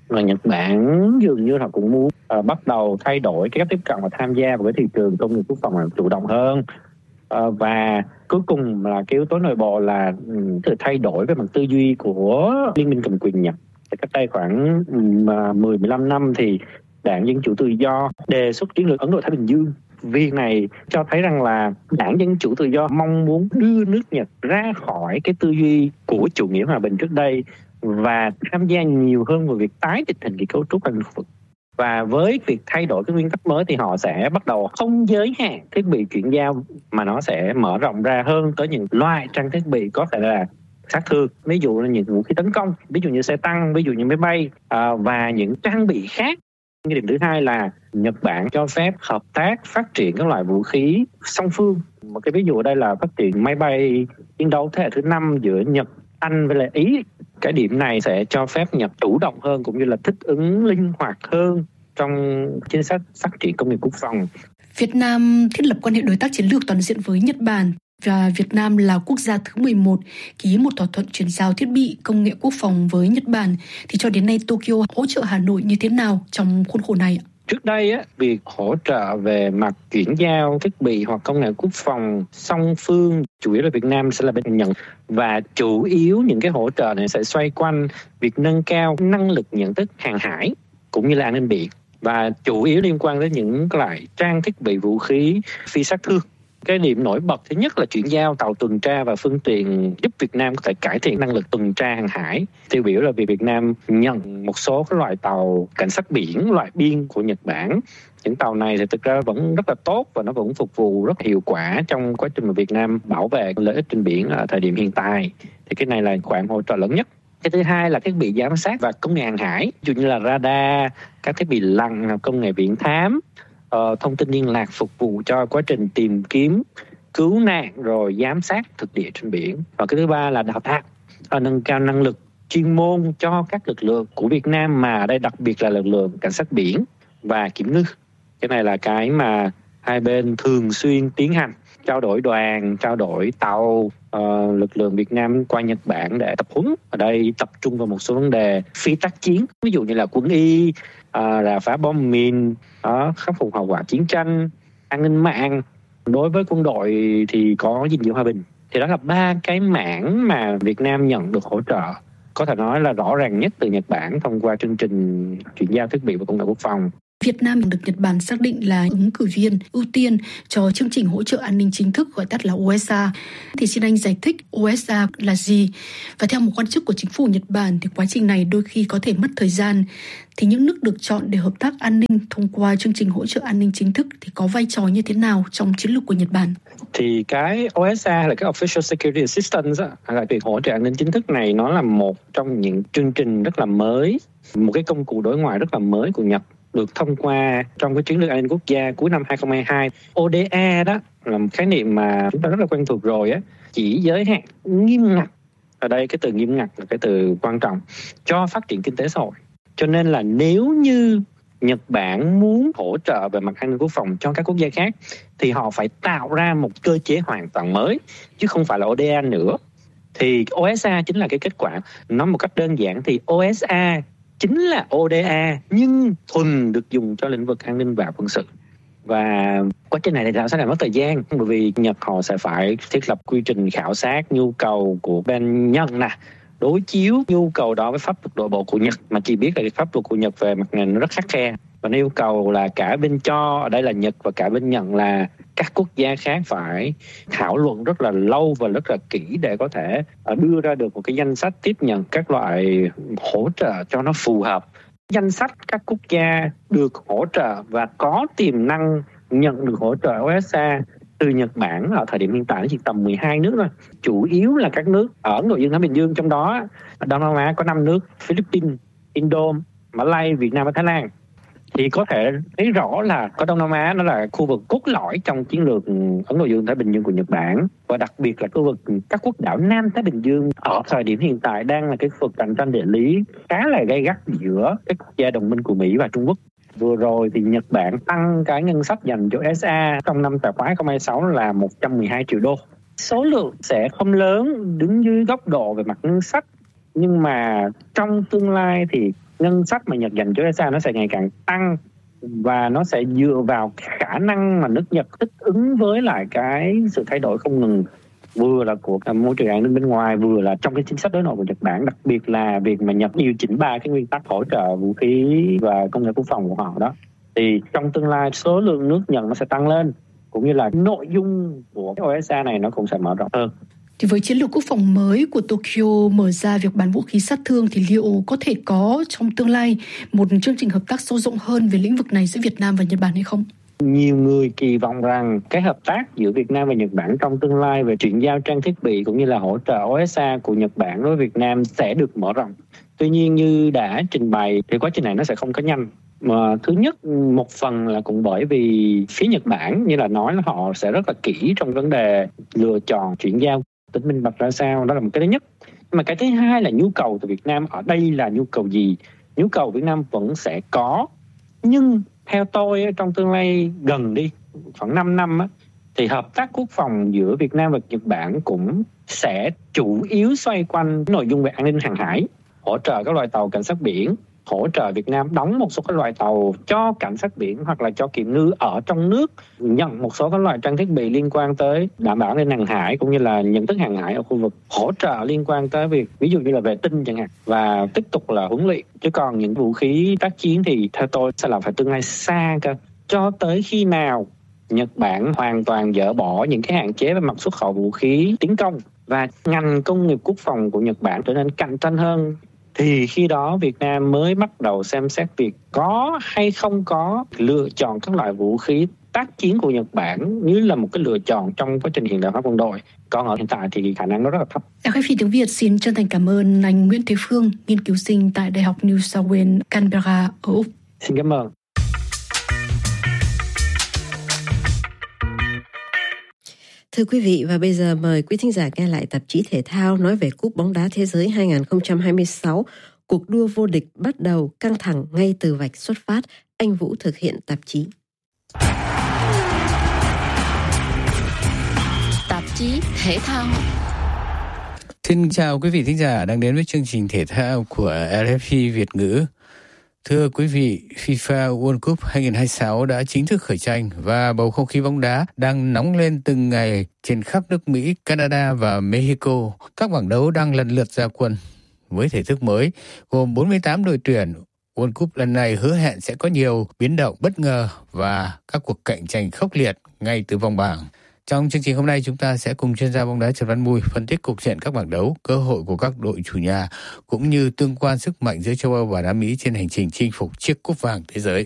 Và Nhật Bản dường như họ cũng muốn uh, bắt đầu thay đổi cái cách tiếp cận và tham gia vào cái thị trường công nghiệp quốc phòng là chủ động hơn. Uh, và cuối cùng là cái yếu tố nội bộ là um, sự thay đổi về mặt tư duy của Liên minh cầm quyền Nhật. Cách đây khoảng mười mười lăm năm thì Đảng Dân Chủ Tự Do đề xuất chiến lược Ấn Độ Thái Bình Dương. Việc này cho thấy rằng là Đảng Dân Chủ Tự Do mong muốn đưa nước Nhật ra khỏi cái tư duy của chủ nghĩa hòa bình trước đây và tham gia nhiều hơn vào việc tái định hình cái cấu trúc an ninh khu vực. Và với việc thay đổi cái nguyên tắc mới thì họ sẽ bắt đầu không giới hạn thiết bị chuyển giao mà nó sẽ mở rộng ra hơn tới những loại trang thiết bị có thể là sát thương, ví dụ là những vũ khí tấn công, ví dụ như xe tăng, ví dụ như máy bay à, và những trang bị khác. Cái điểm thứ hai là Nhật Bản cho phép hợp tác phát triển các loại vũ khí song phương. Một cái ví dụ ở đây là phát triển máy bay chiến đấu thế hệ thứ năm giữa Nhật, Anh với lại Ý. Cái điểm này sẽ cho phép Nhật chủ động hơn cũng như là thích ứng linh hoạt hơn trong chính sách phát triển công nghiệp quốc phòng. Việt Nam thiết lập quan hệ đối tác chiến lược toàn diện với Nhật Bản và Việt Nam là quốc gia thứ mười một ký một thỏa thuận chuyển giao thiết bị công nghệ quốc phòng với Nhật Bản. Thì cho đến nay Tokyo hỗ trợ Hà Nội như thế nào trong khuôn khổ này? Trước đây, á, việc hỗ trợ về mặt chuyển giao thiết bị hoặc công nghệ quốc phòng song phương chủ yếu là Việt Nam sẽ là bên nhận, và chủ yếu những cái hỗ trợ này sẽ xoay quanh việc nâng cao năng lực nhận thức hàng hải cũng như là an ninh biển, và chủ yếu liên quan đến những loại trang thiết bị vũ khí phi sát thương. Cái điểm nổi bật thứ nhất là chuyển giao tàu tuần tra và phương tiện giúp Việt Nam có thể cải thiện năng lực tuần tra hàng hải. Tiêu biểu là việc Việt Nam nhận một số các loại tàu cảnh sát biển, loại biên của Nhật Bản. Những tàu này thì thực ra vẫn rất là tốt và nó vẫn phục vụ rất hiệu quả trong quá trình mà Việt Nam bảo vệ lợi ích trên biển ở thời điểm hiện tại. Thì cái này là khoản hỗ trợ lớn nhất. Cái thứ hai là thiết bị giám sát và công nghệ hàng hải, ví dụ như là radar, các thiết bị lặn, công nghệ viễn thám, uh, thông tin liên lạc phục vụ cho quá trình tìm kiếm, cứu nạn rồi giám sát thực địa trên biển. Và cái thứ ba là đào tạo, uh, nâng cao năng lực chuyên môn cho các lực lượng của Việt Nam, mà ở đây đặc biệt là lực lượng cảnh sát biển và kiểm ngư. Cái này là cái mà hai bên thường xuyên tiến hành, trao đổi đoàn, trao đổi tàu, uh, lực lượng Việt Nam qua Nhật Bản để tập huấn. Ở đây tập trung vào một số vấn đề phi tác chiến, ví dụ như là quân y, uh, là phá bom mìn, uh, khắc phục hậu quả chiến tranh, an ninh mạng. Đối với quân đội thì có gìn giữ hòa bình. Thì đó là ba cái mảng mà Việt Nam nhận được hỗ trợ, có thể nói là rõ ràng nhất từ Nhật Bản thông qua chương trình chuyển giao thiết bị và công nghệ quốc phòng. Việt Nam được Nhật Bản xác định là ứng cử viên ưu tiên cho chương trình hỗ trợ an ninh chính thức gọi tắt là o ét a. Thì xin anh giải thích o ét a là gì? Và theo một quan chức của chính phủ Nhật Bản thì quá trình này đôi khi có thể mất thời gian. Thì những nước được chọn để hợp tác an ninh thông qua chương trình hỗ trợ an ninh chính thức thì có vai trò như thế nào trong chiến lược của Nhật Bản? Thì cái o ét a là cái Official Security Assistance, là việc hỗ trợ an ninh chính thức này, nó là một trong những chương trình rất là mới, một cái công cụ đối ngoại rất là mới của Nhật, được thông qua trong cái chiến lược an ninh quốc gia cuối năm hai không hai hai. o đê a đó là một khái niệm mà chúng ta rất là quen thuộc rồi á, chỉ giới hạn nghiêm ngặt. Ở đây cái từ nghiêm ngặt là cái từ quan trọng cho phát triển kinh tế xã hội. Cho nên là nếu như Nhật Bản muốn hỗ trợ về mặt an ninh quốc phòng cho các quốc gia khác thì họ phải tạo ra một cơ chế hoàn toàn mới, chứ không phải là o đê a nữa. Thì o ét a chính là cái kết quả. Nói một cách đơn giản thì o ét a chính là o đê a nhưng thuần được dùng cho lĩnh vực an ninh và quân sự. Và quá trình này thì sẽ là mất thời gian, bởi vì Nhật họ sẽ phải thiết lập quy trình khảo sát nhu cầu của bên Nhật nè, đối chiếu nhu cầu đó với pháp luật nội bộ của Nhật, mà chỉ biết là cái pháp luật của Nhật về mặt này nó rất khắt khe, và nó yêu cầu là cả bên cho, ở đây là Nhật, và cả bên nhận là các quốc gia khác phải thảo luận rất là lâu và rất là kỹ để có thể đưa ra được một cái danh sách tiếp nhận các loại hỗ trợ cho nó phù hợp. Danh sách các quốc gia được hỗ trợ và có tiềm năng nhận được hỗ trợ o ét a từ Nhật Bản ở thời điểm hiện tại chỉ tầm mười hai nước thôi. Chủ yếu là các nước ở nội dương Thái Bình Dương, trong đó Đông Nam Á có năm nước: Philippines, Indo, Malay, Việt Nam và Thái Lan. Thì có thể thấy rõ là có Đông Nam Á nó là khu vực cốt lõi trong chiến lược Ấn Độ Dương Thái Bình Dương của Nhật Bản, và đặc biệt là khu vực các quốc đảo Nam Thái Bình Dương ở thời điểm hiện tại đang là cái khu vực cạnh tranh địa lý khá là gay gắt giữa các quốc gia đồng minh của Mỹ và Trung Quốc. Vừa rồi thì Nhật Bản tăng cái ngân sách dành cho o ét a trong năm tài khoá hai không hai sáu là một trăm mười hai triệu đô. Số lượng sẽ không lớn đứng dưới góc độ về mặt ngân sách, nhưng mà trong tương lai thì ngân sách mà Nhật dành cho u ét a nó sẽ ngày càng tăng, và nó sẽ dựa vào khả năng mà nước Nhật thích ứng với lại cái sự thay đổi không ngừng, vừa là của môi trường an ninh bên ngoài, vừa là trong cái chính sách đối nội của Nhật Bản, đặc biệt là việc mà Nhật điều chỉnh ba cái nguyên tắc hỗ trợ vũ khí và công nghệ quốc phòng của họ đó. Thì trong tương lai số lượng nước Nhật nó sẽ tăng lên, cũng như là nội dung của cái u ét a này nó cũng sẽ mở rộng hơn. Thì với chiến lược quốc phòng mới của Tokyo mở ra việc bán vũ khí sát thương, thì liệu có thể có trong tương lai một chương trình hợp tác sâu rộng hơn về lĩnh vực này giữa Việt Nam và Nhật Bản hay không? Nhiều người kỳ vọng rằng cái hợp tác giữa Việt Nam và Nhật Bản trong tương lai về chuyển giao trang thiết bị cũng như là hỗ trợ u ét a của Nhật Bản đối với Việt Nam sẽ được mở rộng. Tuy nhiên như đã trình bày thì quá trình này nó sẽ không có nhanh. Mà thứ nhất, một phần là cũng bởi vì phía Nhật Bản như là nói là họ sẽ rất là kỹ trong vấn đề lựa chọn chuyển giao, tính minh bạch ra sao, đó là một cái thứ nhất. Mà cái thứ hai là nhu cầu từ Việt Nam ở đây là nhu cầu gì? Nhu cầu Việt Nam vẫn sẽ có, nhưng theo tôi trong tương lai gần đi, khoảng năm năm á, thì hợp tác quốc phòng giữa Việt Nam và Nhật Bản cũng sẽ chủ yếu xoay quanh nội dung về an ninh hàng hải, hỗ trợ các loại tàu cảnh sát biển, hỗ trợ Việt Nam đóng một số các loại tàu cho cảnh sát biển hoặc là cho kiểm ngư ở trong nước, nhận một số các loại trang thiết bị liên quan tới đảm bảo an ninh hàng hải cũng như là nhận thức hàng hải ở khu vực, hỗ trợ liên quan tới việc ví dụ như là vệ tinh chẳng hạn, và tiếp tục là huấn luyện. Chứ còn những vũ khí tác chiến thì theo tôi sẽ là phải tương lai xa cơ, cho tới khi nào Nhật Bản hoàn toàn dỡ bỏ những cái hạn chế về mặt xuất khẩu vũ khí tiến công và ngành công nghiệp quốc phòng của Nhật Bản trở nên cạnh tranh hơn, thì khi đó Việt Nam mới bắt đầu xem xét việc có hay không có lựa chọn các loại vũ khí tác chiến của Nhật Bản như là một cái lựa chọn trong quá trình hiện đại hóa quân đội. Còn ở hiện tại thì khả năng nó rất là thấp. Đài ép pê tiếng Việt xin chân thành cảm ơn anh Nguyễn Thế Phương, nghiên cứu sinh tại Đại học New South Wales, Canberra ở Úc. Xin cảm ơn. Thưa quý vị, và bây giờ mời quý thính giả nghe lại tạp chí thể thao nói về Cúp bóng đá thế giới hai không hai sáu. Cuộc đua vô địch bắt đầu căng thẳng ngay từ vạch xuất phát. Anh Vũ thực hiện tạp chí. Tạp chí thể thao. Xin chào quý vị thính giả đang đến với chương trình thể thao của rờ ép pê Việt ngữ. Thưa quý vị, FIFA World Cup hai không hai sáu đã chính thức khởi tranh và bầu không khí bóng đá đang nóng lên từng ngày trên khắp nước Mỹ, Canada và Mexico. Các bảng đấu đang lần lượt ra quân. Với thể thức mới, gồm bốn mươi tám đội tuyển, World Cup lần này hứa hẹn sẽ có nhiều biến động bất ngờ và các cuộc cạnh tranh khốc liệt ngay từ vòng bảng. Trong chương trình hôm nay, chúng ta sẽ cùng chuyên gia bóng đá Trần Văn Mui phân tích cục diện các bảng đấu, cơ hội của các đội chủ nhà, cũng như tương quan sức mạnh giữa châu Âu và Nam Mỹ trên hành trình chinh phục chiếc cúp vàng thế giới.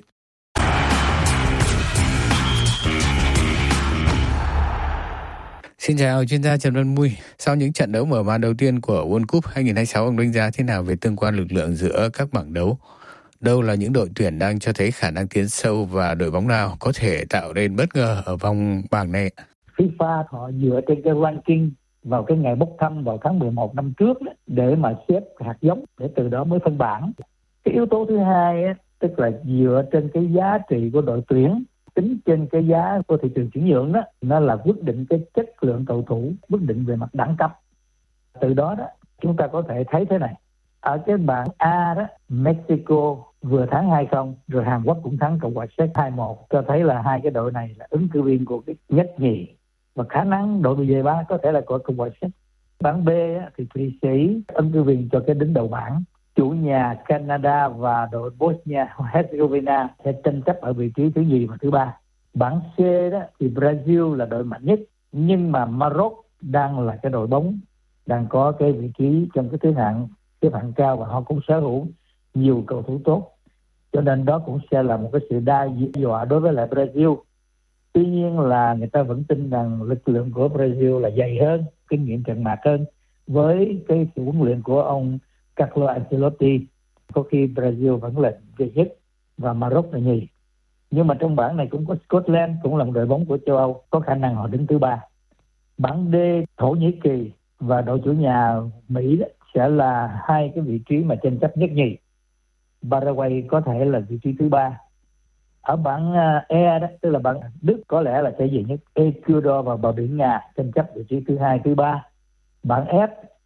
Xin chào chuyên gia Trần Văn Mui. Sau những trận đấu mở màn đầu tiên của World Cup hai không hai sáu, ông đánh giá thế nào về tương quan lực lượng giữa các bảng đấu? Đâu là những đội tuyển đang cho thấy khả năng tiến sâu và đội bóng nào có thể tạo nên bất ngờ ở vòng bảng này? FIFA họ dựa trên cái ranking vào cái ngày bốc thăm vào tháng mười một năm trước đó, để mà xếp hạt giống, để từ đó mới phân bảng. Cái yếu tố thứ hai á, tức là dựa trên cái giá trị của đội tuyển, tính trên cái giá của thị trường chuyển nhượng đó, nó là quyết định cái chất lượng cầu thủ, quyết định về mặt đẳng cấp. Từ đó đó chúng ta có thể thấy thế này. Ở cái bảng A đó, Mexico vừa thắng hai không, rồi Hàn Quốc cũng thắng Cộng hòa Séc hai một, cho thấy là hai cái đội này là ứng cử viên của cái nhất nhì, và khả năng đội về ba có thể là của Cộng hòa Séc. Bảng B á, thì Thụy Sĩ ứng cử viên cho cái đứng đầu bảng. Chủ nhà Canada và đội Bosnia Herzegovina sẽ tranh chấp ở vị trí thứ nhì và thứ ba. Bảng C đó thì Brazil là đội mạnh nhất, nhưng mà Maroc đang là cái đội bóng đang có cái vị trí trong cái thứ hạng xếp hạng cao, và họ cũng sở hữu nhiều cầu thủ tốt, cho nên đó cũng sẽ là một cái sự đa dọa đối với lại Brazil. Tuy nhiên là người ta vẫn tin rằng lực lượng của Brazil là dày hơn, kinh nghiệm trận mạc hơn, với cái sự huấn luyện của ông Carlo Ancelotti. Có khi Brazil vẫn là đệ nhất và Maroc là nhì. Nhưng mà trong bảng này cũng có Scotland, cũng là một đội bóng của châu Âu, có khả năng họ đứng thứ ba. Bảng D, Thổ Nhĩ Kỳ và đội chủ nhà Mỹ đó sẽ là hai cái vị trí mà tranh chấp nhất nhì. Paraguay có thể là vị trí thứ ba. Ở bảng E đó, tức là bảng Đức có lẽ là sẽ về nhất. Ecuador và bờ biển Nga tranh chấp vị trí thứ hai, thứ ba. Bảng F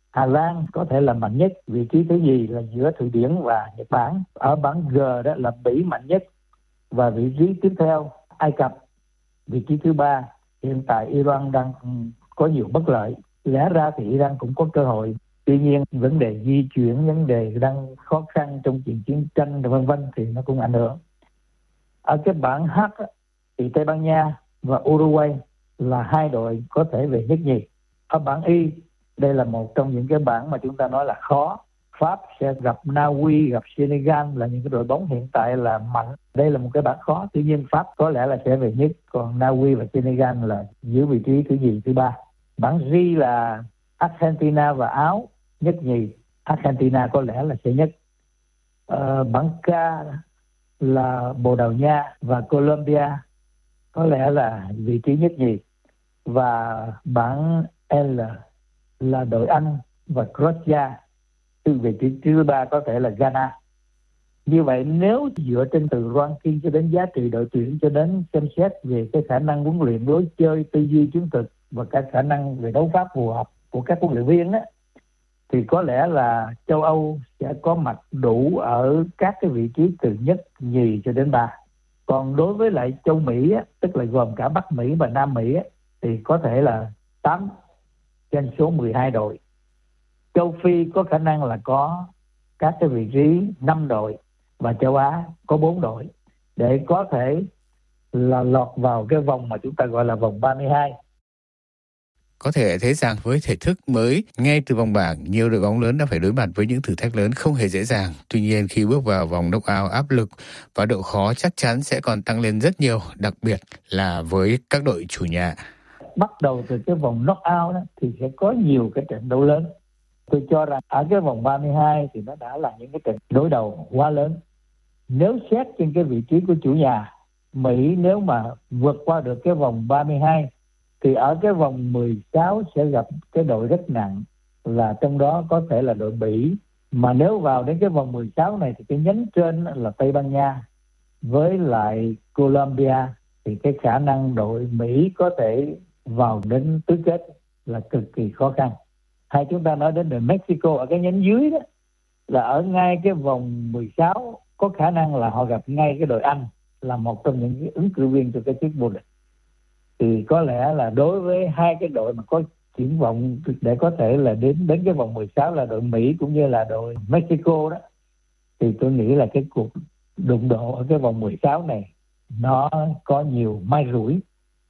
Hà Lan có thể là mạnh nhất, vị trí thứ nhì là giữa Thụy Điển và Nhật Bản. Ở bảng G đó là Mỹ mạnh nhất, và vị trí tiếp theo Ai Cập, vị trí thứ ba. Hiện tại Iran đang có nhiều bất lợi, lẽ ra thì Iran cũng có cơ hội, tuy nhiên vấn đề di chuyển, vấn đề đang khó khăn trong chuyện chiến tranh vân vân thì nó cũng ảnh hưởng. Ở cái bảng H thì Tây Ban Nha và Uruguay là hai đội có thể về nhất nhì. Ở bảng Y, đây là một trong những cái bảng mà chúng ta nói là khó. Pháp sẽ gặp Na Uy, gặp Senegal là những cái đội bóng hiện tại là mạnh. Đây là một cái bảng khó, tuy nhiên Pháp có lẽ là sẽ về nhất, còn Na Uy và Senegal là giữ vị trí thứ nhì, thứ ba. Bảng G là Argentina và Áo nhất nhì, Argentina có lẽ là sẽ nhất. Ờ, bảng K là Bồ Đào Nha và Colombia có lẽ là vị trí nhất nhì, và bảng L là đội Anh và Croatia, từ vị trí thứ ba có thể là Ghana. Như vậy nếu dựa trên từ ranking cho đến giá trị đội tuyển, cho đến xem xét về cái khả năng huấn luyện, lối chơi, tư duy chiến thuật và các khả năng về đấu pháp phù hợp của các huấn luyện viên á, thì có lẽ là châu Âu sẽ có mặt đủ ở các cái vị trí từ nhất, nhì cho đến ba. Còn đối với lại châu Mỹ á, tức là gồm cả Bắc Mỹ và Nam Mỹ á, thì có thể là tám trên số mười hai đội. Châu Phi có khả năng là có các cái vị trí năm đội, và châu Á có bốn đội để có thể là lọt vào cái vòng mà chúng ta gọi là vòng ba mươi hai. Có thể thấy rằng với thể thức mới, ngay từ vòng bảng, nhiều đội bóng lớn đã phải đối mặt với những thử thách lớn không hề dễ dàng. Tuy nhiên khi bước vào vòng knock-out, áp lực và độ khó chắc chắn sẽ còn tăng lên rất nhiều, đặc biệt là với các đội chủ nhà. Bắt đầu từ cái vòng knock-out đó, thì sẽ có nhiều cái trận đấu lớn. Tôi cho rằng ở cái vòng ba mươi hai thì nó đã là những cái trận đối đầu quá lớn. Nếu xét trên cái vị trí của chủ nhà, Mỹ nếu mà vượt qua được cái vòng ba mươi hai thì ở cái vòng mười sáu sẽ gặp cái đội rất nặng, là trong đó có thể là đội Bỉ. Mà nếu vào đến cái vòng mười sáu này thì cái nhánh trên là Tây Ban Nha với lại Colombia, thì cái khả năng đội Mỹ có thể vào đến tứ kết là cực kỳ khó khăn. Hay chúng ta nói đến đội Mexico ở cái nhánh dưới đó, là ở ngay cái vòng mười sáu có khả năng là họ gặp ngay cái đội Anh, là một trong những cái ứng cử viên cho cái chức vô địch. Thì có lẽ là đối với hai cái đội mà có triển vọng để có thể là đến đến cái vòng mười sáu là đội Mỹ cũng như là đội Mexico đó, thì tôi nghĩ là cái cuộc đụng độ ở cái vòng mười sáu này nó có nhiều may rủi.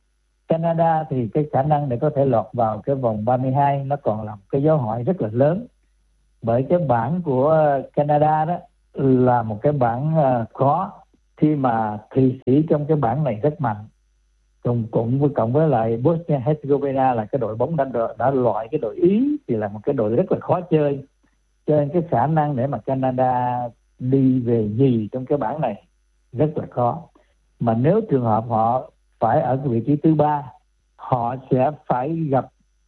Canada thì cái khả năng để có thể lọt vào cái vòng ba mươi hai nó còn là một cái dấu hỏi rất là lớn, bởi cái bảng của Canada đó là một cái bảng khó, khi mà Thụy Sĩ trong cái bảng này rất mạnh, cùng cùng với cộng với lại Bosnia Herzegovina là cái đội bóng đã đã loại cái đội Ý, thì là một cái đội rất là khó chơi. Cho nên cái khả năng để mà Canada đi về nhì trong cái bảng này rất là khó. Mà nếu trường hợp họ phải ở cái vị trí thứ ba, họ sẽ phải gặp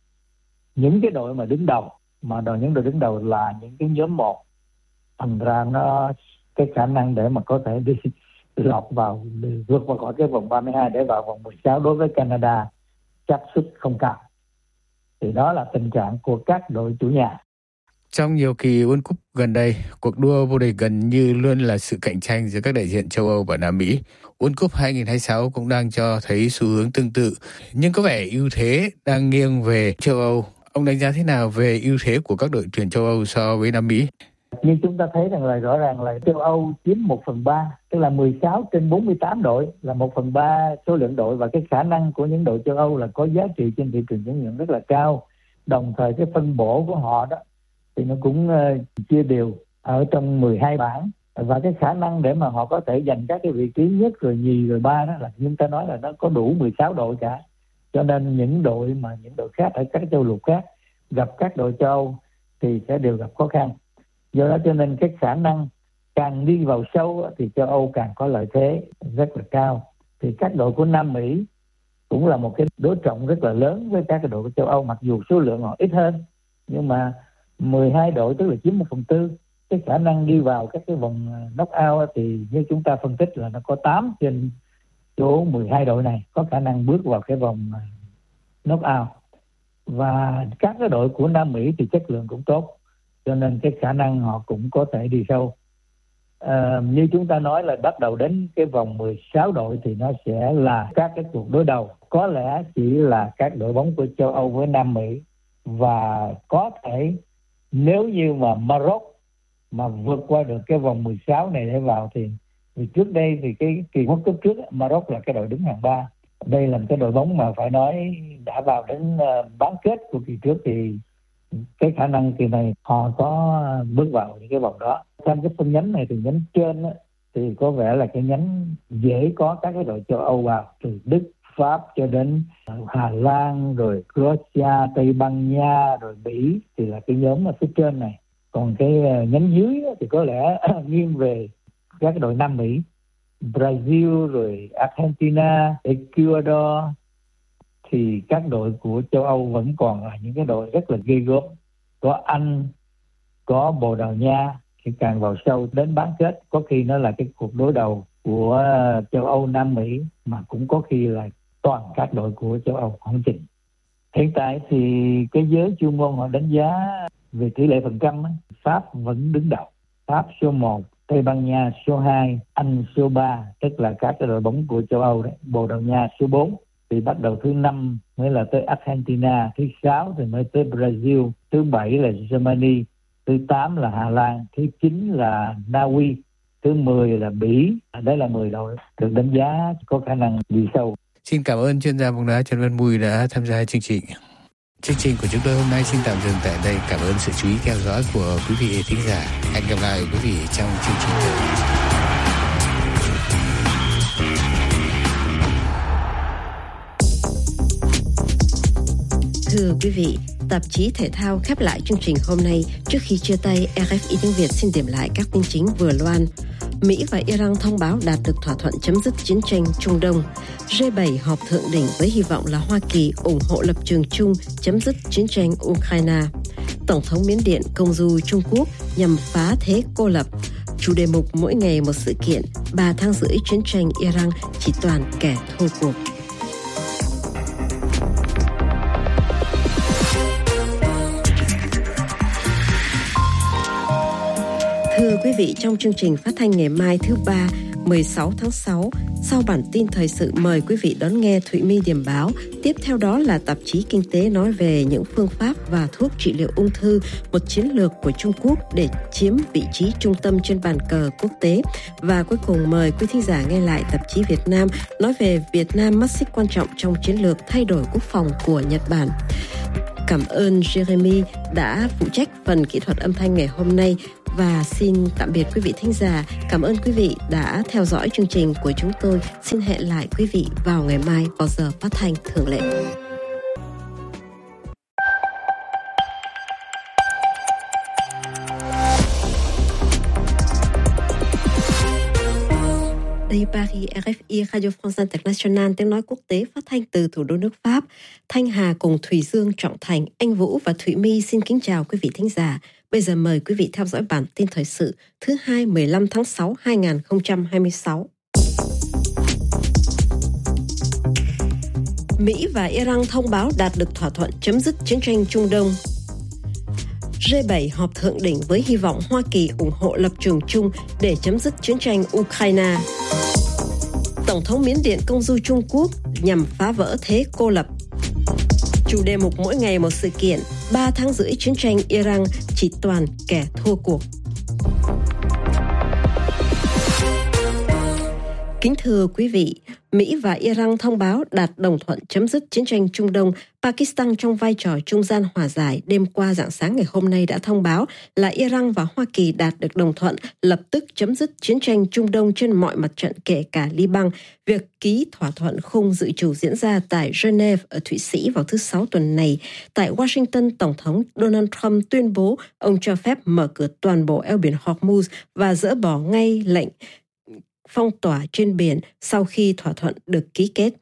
những cái đội mà đứng đầu, mà đội những đội đứng đầu là những cái nhóm một. Thành ra nó cái khả năng để mà có thể đi lọt vào, vượt qua khỏi cái vòng ba mươi hai để vào vòng mười sáu đối với Canada xác suất không cao. Thì đó là tình trạng của các đội chủ nhà. Trong nhiều kỳ World Cup gần đây, cuộc đua vô địch gần như luôn là sự cạnh tranh giữa các đại diện châu Âu và Nam Mỹ. World Cup hai không hai sáu cũng đang cho thấy xu hướng tương tự, nhưng có vẻ ưu thế đang nghiêng về châu Âu. Ông đánh giá thế nào về ưu thế của các đội tuyển châu Âu so với Nam Mỹ? Nhưng chúng ta thấy rằng là rõ ràng là châu Âu chiếm một phần ba, tức là mười sáu trên bốn mươi tám đội, là một phần ba số lượng đội, và cái khả năng của những đội châu Âu là có giá trị trên thị trường chuyển nhượng rất là cao. Đồng thời cái phân bổ của họ đó thì nó cũng uh, chia đều ở trong mười hai bảng, và cái khả năng để mà họ có thể giành các cái vị trí nhất rồi nhì rồi ba đó là chúng ta nói là nó có đủ mười sáu đội cả. Cho nên những đội mà những đội khác ở các châu lục khác gặp các đội châu Âu thì sẽ đều gặp khó khăn. Do đó cho nên cái khả năng càng đi vào sâu thì châu Âu càng có lợi thế rất là cao. Thì các đội của Nam Mỹ cũng là một cái đối trọng rất là lớn với các cái đội của châu Âu, mặc dù số lượng họ ít hơn, nhưng mà mười hai đội tức là chiếm một phần tư. Cái khả năng đi vào các cái vòng knock-out thì như chúng ta phân tích là nó có tám trên số mười hai đội này có khả năng bước vào cái vòng knock-out. và các cái đội của Nam Mỹ thì chất lượng cũng tốt, cho nên cái khả năng họ cũng có thể đi sâu. À, như chúng ta nói là bắt đầu đến cái vòng mười sáu đội thì nó sẽ là các cái cuộc đối đầu, có lẽ chỉ là các đội bóng của châu Âu với Nam Mỹ, và có thể nếu như mà Maroc mà vượt qua được cái vòng mười sáu này để vào thì, thì trước đây thì cái kỳ World Cup trước Maroc là cái đội đứng hạng ba. Đây là một cái đội bóng mà phải nói đã vào đến uh, bán kết của kỳ trước, thì cái khả năng kỳ này họ có bước vào những cái vòng đó. Trong cái phân nhánh này thì nhánh trên á, thì có vẻ là cái nhánh dễ có các cái đội châu Âu vào, từ Đức, Pháp cho đến Hà Lan, rồi Croatia, Tây Ban Nha, rồi Bỉ thì là cái nhóm ở phía trên này. Còn cái nhánh dưới á, thì có lẽ nghiêng về các cái đội Nam Mỹ, Brazil, rồi Argentina, Ecuador, thì các đội của châu Âu vẫn còn là những cái đội rất là ghê gớm. Có Anh, có Bồ Đào Nha, thì càng vào sâu đến bán kết có khi nó là cái cuộc đối đầu của châu Âu Nam Mỹ, mà cũng có khi là toàn các đội của châu Âu không chừng. Hiện tại thì cái giới chuyên môn họ đánh giá về tỷ lệ phần trăm, Pháp vẫn đứng đầu. Pháp số một, Tây Ban Nha số hai, Anh số ba, tức là các cái đội bóng của châu Âu đấy. Bồ Đào Nha số bốn, thì bắt đầu thứ năm mới là tới Argentina, thứ sáu thì mới tới Brazil, thứ bảy là Germany, thứ tám là Hà Lan, thứ chín là Na Uy, thứ mười là Bỉ. Đấy là mười đội được đánh giá có khả năng đi sâu. Xin cảm ơn chuyên gia bóng đá Trần Văn Mùi đã tham gia chương trình. Chương trình của chúng tôi hôm nay xin tạm dừng tại đây. Cảm ơn sự chú ý theo dõi của quý vị thính giả. Hẹn gặp lại quý vị trong chương trình tới. Thưa quý vị, tạp chí thể thao khép lại chương trình hôm nay. Trước khi chia tay, rờ ép i tiếng Việt xin điểm lại các tin chính vừa loan. Mỹ và Iran thông báo đạt được thỏa thuận chấm dứt chiến tranh Trung Đông. G bảy họp thượng đỉnh với hy vọng là Hoa Kỳ ủng hộ lập trường chung chấm dứt chiến tranh Ukraine. Tổng thống Miến Điện công du Trung Quốc nhằm phá thế cô lập. Chủ đề mục mỗi ngày một sự kiện, ba tháng rưỡi chiến tranh Iran chỉ toàn kẻ thua cuộc. Thưa quý vị, trong chương trình phát thanh ngày mai thứ ba, mười sáu tháng sáu, sau bản tin thời sự mời quý vị đón nghe Thụy My điểm báo. Tiếp theo đó là tạp chí Kinh tế nói về những phương pháp và thuốc trị liệu ung thư, một chiến lược của Trung Quốc để chiếm vị trí trung tâm trên bàn cờ quốc tế. Và cuối cùng mời quý thính giả nghe lại tạp chí Việt Nam nói về Việt Nam mắt xích quan trọng trong chiến lược thay đổi quốc phòng của Nhật Bản. Cảm ơn Jeremy đã phụ trách phần kỹ thuật âm thanh ngày hôm nay. Và xin tạm biệt quý vị thính giả. Cảm ơn quý vị đã theo dõi chương trình của chúng tôi. Xin hẹn lại quý vị vào ngày mai vào giờ phát thanh thường lệ. Đây Paris, rờ ép i Radio France International, tiếng nói quốc tế phát thanh từ thủ đô nước Pháp. Thanh Hà cùng Thùy Dương, Trọng Thành, Anh Vũ và Thụy My xin kính chào quý vị thính giả. Bây giờ mời quý vị theo dõi bản tin thời sự thứ hai mười lăm tháng sáu hai nghìn không trăm hai mươi sáu. Mỹ và Iran thông báo đạt được thỏa thuận chấm dứt chiến tranh Trung Đông. G bảy họp thượng đỉnh với hy vọng Hoa Kỳ ủng hộ lập trường chung để chấm dứt chiến tranh Ukraine. Tổng thống Miến Điện công du Trung Quốc nhằm phá vỡ thế cô lập. Chủ đề mục mỗi ngày một sự kiện, ba tháng rưỡi chiến tranh Iran chỉ toàn kẻ thua cuộc. Kính thưa quý vị, Mỹ và Iran thông báo đạt đồng thuận chấm dứt chiến tranh Trung Đông. Pakistan trong vai trò trung gian hòa giải đêm qua rạng sáng ngày hôm nay đã thông báo là Iran và Hoa Kỳ đạt được đồng thuận lập tức chấm dứt chiến tranh Trung Đông trên mọi mặt trận kể cả Liban. Việc ký thỏa thuận khung dự trù diễn ra tại Geneva ở Thụy Sĩ vào thứ Sáu tuần này. Tại Washington, Tổng thống Donald Trump tuyên bố ông cho phép mở cửa toàn bộ eo biển Hormuz và dỡ bỏ ngay lệnh phong tỏa trên biển sau khi thỏa thuận được ký kết.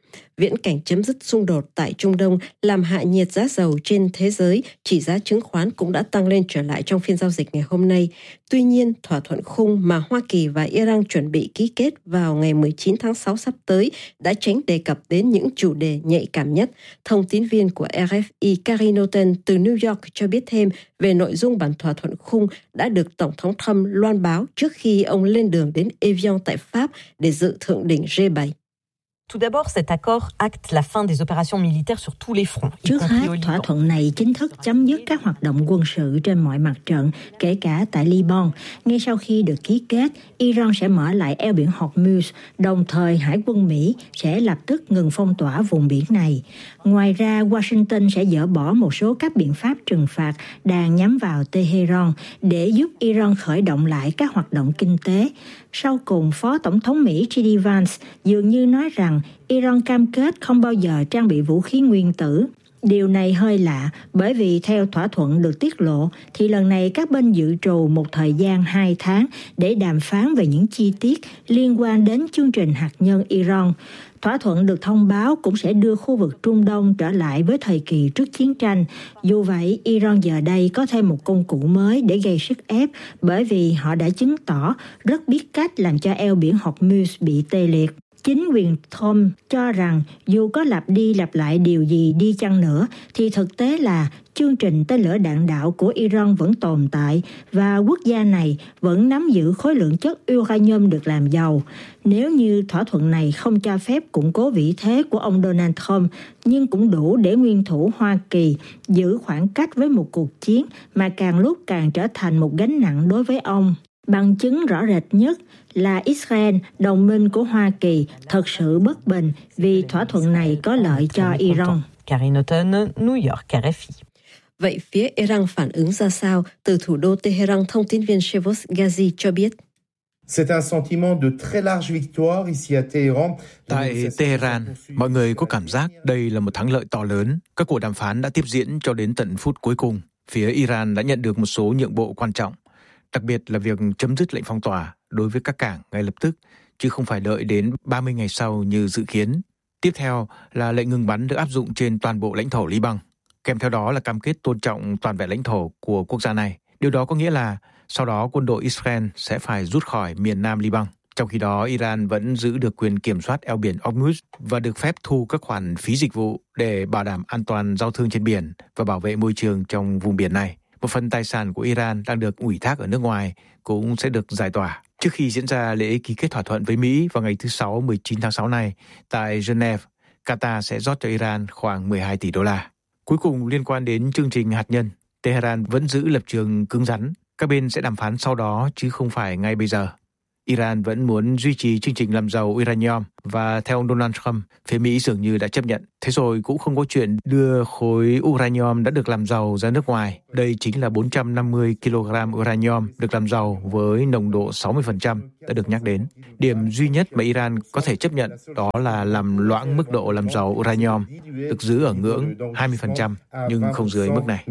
Viễn cảnh chấm dứt xung đột tại Trung Đông làm hạ nhiệt giá dầu trên thế giới, chỉ giá chứng khoán cũng đã tăng lên trở lại trong phiên giao dịch ngày hôm nay. Tuy nhiên, thỏa thuận khung mà Hoa Kỳ và Iran chuẩn bị ký kết vào ngày mười chín tháng sáu sắp tới đã tránh đề cập đến những chủ đề nhạy cảm nhất. Thông tín viên của R F I Carrie Norton từ New York cho biết thêm về nội dung bản thỏa thuận khung đã được Tổng thống Trump loan báo trước khi ông lên đường đến Evian tại Pháp để dự thượng đỉnh G bảy. Tout d'abord, cet accord acte la fin des opérations militaires sur tous les fronts. Trước hết, thỏa thuận này chính thức chấm dứt các hoạt động quân sự trên mọi mặt trận, kể cả tại Liban. Ngay sau khi được ký kết, Iran sẽ mở lại eo biển Hormuz, đồng thời Hải quân Mỹ sẽ lập tức ngừng phong tỏa vùng biển này. Ngoài ra, Washington sẽ dỡ bỏ một số các biện pháp trừng phạt đang nhắm vào Tehran để giúp Iran khởi động lại các hoạt động kinh tế. Sau cùng, Phó Tổng thống Mỹ J D Vance dường như nói rằng Iran cam kết không bao giờ trang bị vũ khí nguyên tử. Điều này hơi lạ bởi vì theo thỏa thuận được tiết lộ thì lần này các bên dự trù một thời gian hai tháng để đàm phán về những chi tiết liên quan đến chương trình hạt nhân Iran. Thỏa thuận được thông báo cũng sẽ đưa khu vực Trung Đông trở lại với thời kỳ trước chiến tranh. Dù vậy, Iran giờ đây có thêm một công cụ mới để gây sức ép bởi vì họ đã chứng tỏ rất biết cách làm cho eo biển Hormuz bị tê liệt. Chính quyền Trump cho rằng dù có lặp đi lặp lại điều gì đi chăng nữa thì thực tế là chương trình tên lửa đạn đạo của Iran vẫn tồn tại và quốc gia này vẫn nắm giữ khối lượng chất uranium được làm giàu. Nếu như thỏa thuận này không cho phép củng cố vị thế của ông Donald Trump, nhưng cũng đủ để nguyên thủ Hoa Kỳ giữ khoảng cách với một cuộc chiến mà càng lúc càng trở thành một gánh nặng đối với ông. Bằng chứng rõ rệt nhất là Israel, đồng minh của Hoa Kỳ, thật sự bất bình vì thỏa thuận này có lợi cho Iran. Carrie Norton, New York, R F I. Vậy phía Iran phản ứng ra sao? Từ thủ đô Tehran, thông tin viên Shevos Ghazi cho biết. C'est un sentiment de très large victoire ici à Téhéran. Tại Tehran, mọi người có cảm giác đây là một thắng lợi to lớn. Các cuộc đàm phán đã tiếp diễn cho đến tận phút cuối cùng. Phía Iran đã nhận được một số nhượng bộ quan trọng, đặc biệt là việc chấm dứt lệnh phong tỏa đối với các cảng ngay lập tức, chứ không phải đợi đến ba mươi ngày sau như dự kiến. Tiếp theo là lệnh ngừng bắn được áp dụng trên toàn bộ lãnh thổ Liban. Kèm theo đó là cam kết tôn trọng toàn vẹn lãnh thổ của quốc gia này. Điều đó có nghĩa là sau đó quân đội Israel sẽ phải rút khỏi miền nam Liban. Trong khi đó, Iran vẫn giữ được quyền kiểm soát eo biển Hormuz và được phép thu các khoản phí dịch vụ để bảo đảm an toàn giao thương trên biển và bảo vệ môi trường trong vùng biển này. Một phần tài sản của Iran đang được ủy thác ở nước ngoài cũng sẽ được giải tỏa. Trước khi diễn ra lễ ký kết thỏa thuận với Mỹ vào ngày thứ Sáu mười chín tháng sáu này tại Geneva, Qatar sẽ rót cho Iran khoảng mười hai tỷ đô la. Cuối cùng, liên quan đến chương trình hạt nhân, Tehran vẫn giữ lập trường cứng rắn. Các bên sẽ đàm phán sau đó chứ không phải ngay bây giờ. Iran vẫn muốn duy trì chương trình làm giàu uranium và theo ông Donald Trump, phía Mỹ dường như đã chấp nhận. Thế rồi cũng không có chuyện đưa khối uranium đã được làm giàu ra nước ngoài. Đây chính là bốn trăm năm mươi ki lô gam uranium được làm giàu với nồng độ sáu mươi phần trăm đã được nhắc đến. Điểm duy nhất mà Iran có thể chấp nhận đó là làm loãng mức độ làm giàu uranium, được giữ ở ngưỡng hai mươi phần trăm nhưng không dưới mức này.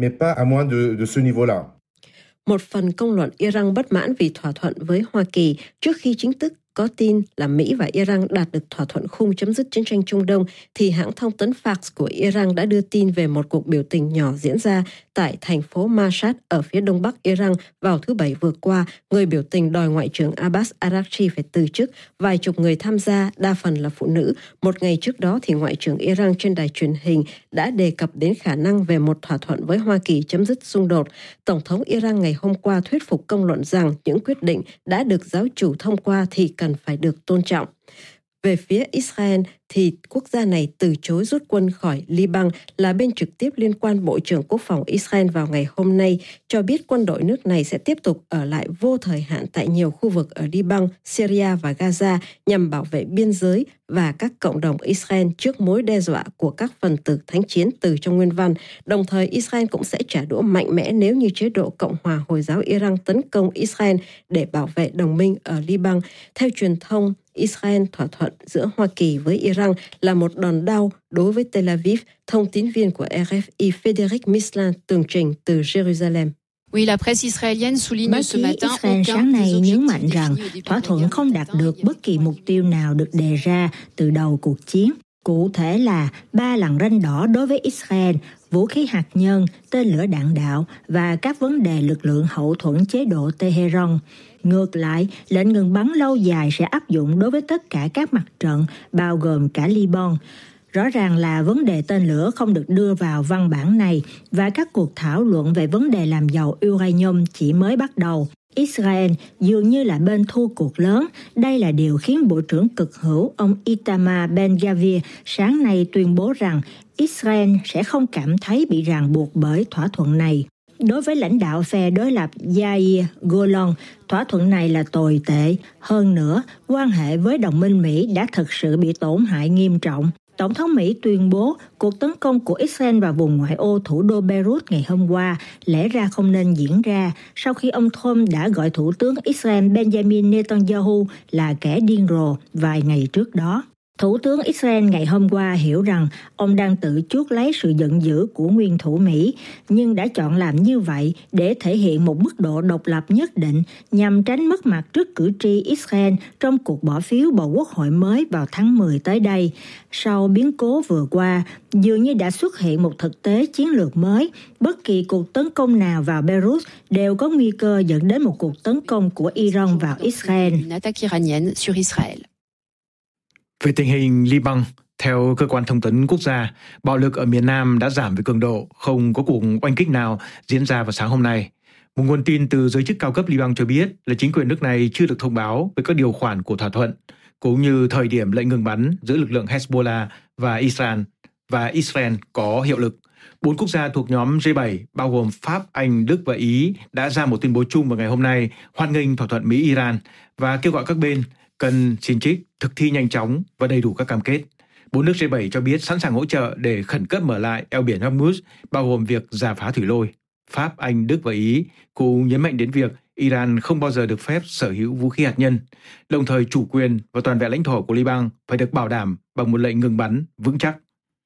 Một phần công luận Iran bất mãn vì thỏa thuận với Hoa Kỳ trước khi chính thức có tin là Mỹ và Iran đạt được thỏa thuận khung chấm dứt chiến tranh Trung Đông, thì hãng thông tấn Fars của Iran đã đưa tin về một cuộc biểu tình nhỏ diễn ra tại thành phố Mashhad ở phía đông bắc Iran vào thứ Bảy vừa qua. Người biểu tình đòi Ngoại trưởng Abbas Araghchi phải từ chức, vài chục người tham gia, đa phần là phụ nữ. Một ngày trước đó thì Ngoại trưởng Iran trên đài truyền hình đã đề cập đến khả năng về một thỏa thuận với Hoa Kỳ chấm dứt xung đột. Tổng thống Iran ngày hôm qua thuyết phục công luận rằng những quyết định đã được giáo chủ thông qua thì cần phải được tôn trọng. Về phía Israel thì quốc gia này từ chối rút quân khỏi Liban, là bên trực tiếp liên quan. Bộ trưởng Quốc phòng Israel vào ngày hôm nay cho biết quân đội nước này sẽ tiếp tục ở lại vô thời hạn tại nhiều khu vực ở Liban, Syria và Gaza nhằm bảo vệ biên giới và các cộng đồng Israel trước mối đe dọa của các phần tử thánh chiến từ trong nguyên văn. Đồng thời, Israel cũng sẽ trả đũa mạnh mẽ nếu như chế độ Cộng hòa Hồi giáo Iran tấn công Israel để bảo vệ đồng minh ở Liban. Theo truyền thông Israel, thỏa thuận giữa Hoa Kỳ với Iran là một đòn đau đối với Tel Aviv, thông tín viên của R F I Frédéric Mislin tường trình từ Jerusalem. Oui, la presse israélienne souligne Báo ce chí matin Israel sáng nay nhấn mạnh rằng thỏa thuận không đạt được bất kỳ mục tiêu nào được đề ra từ đầu cuộc chiến. cụ thể là ba lằn ranh đỏ đối với Israel, vũ khí hạt nhân, tên lửa đạn đạo và các vấn đề lực lượng hậu thuẫn chế độ Tehran. Ngược lại, lệnh ngừng bắn lâu dài sẽ áp dụng đối với tất cả các mặt trận, bao gồm cả Liban. Rõ ràng là vấn đề tên lửa không được đưa vào văn bản này và các cuộc thảo luận về vấn đề làm giàu uranium chỉ mới bắt đầu. Israel dường như là bên thua cuộc lớn. Đây là điều khiến Bộ trưởng Cực hữu ông Itamar Ben-Gvir sáng nay tuyên bố rằng Israel sẽ không cảm thấy bị ràng buộc bởi thỏa thuận này. Đối với lãnh đạo phe đối lập Yair Golan, thỏa thuận này là tồi tệ. Hơn nữa, quan hệ với đồng minh Mỹ đã thực sự bị tổn hại nghiêm trọng. Tổng thống Mỹ tuyên bố cuộc tấn công của Israel vào vùng ngoại ô thủ đô Beirut ngày hôm qua lẽ ra không nên diễn ra sau khi ông Trump đã gọi Thủ tướng Israel Benjamin Netanyahu là kẻ điên rồ vài ngày trước đó. Thủ tướng Israel ngày hôm qua hiểu rằng ông đang tự chuốc lấy sự giận dữ của nguyên thủ Mỹ, nhưng đã chọn làm như vậy để thể hiện một mức độ độc lập nhất định nhằm tránh mất mặt trước cử tri Israel trong cuộc bỏ phiếu bầu quốc hội mới vào tháng mười tới đây. Sau biến cố vừa qua, dường như đã xuất hiện một thực tế chiến lược mới. Bất kỳ cuộc tấn công nào vào Beirut đều có nguy cơ dẫn đến một cuộc tấn công của Iran vào Israel. Về tình hình Liban, theo cơ quan thông tấn quốc gia, bạo lực ở miền Nam đã giảm về cường độ, không có cuộc oanh kích nào diễn ra vào sáng hôm nay. Một nguồn tin từ giới chức cao cấp Liban cho biết là chính quyền nước này chưa được thông báo về các điều khoản của thỏa thuận, cũng như thời điểm lệnh ngừng bắn giữa lực lượng Hezbollah và Israel và Israel có hiệu lực. Bốn quốc gia thuộc nhóm G bảy, bao gồm Pháp, Anh, Đức và Ý, đã ra một tuyên bố chung vào ngày hôm nay hoan nghênh thỏa thuận Mỹ-Iran và kêu gọi các bên cần xin trích, thực thi nhanh chóng và đầy đủ các cam kết. Bốn nước G bảy cho biết sẵn sàng hỗ trợ để khẩn cấp mở lại eo biển Hormuz, bao gồm việc rà phá thủy lôi. Pháp, Anh, Đức và Ý cũng nhấn mạnh đến việc Iran không bao giờ được phép sở hữu vũ khí hạt nhân, đồng thời chủ quyền và toàn vẹn lãnh thổ của Liban phải được bảo đảm bằng một lệnh ngừng bắn vững chắc.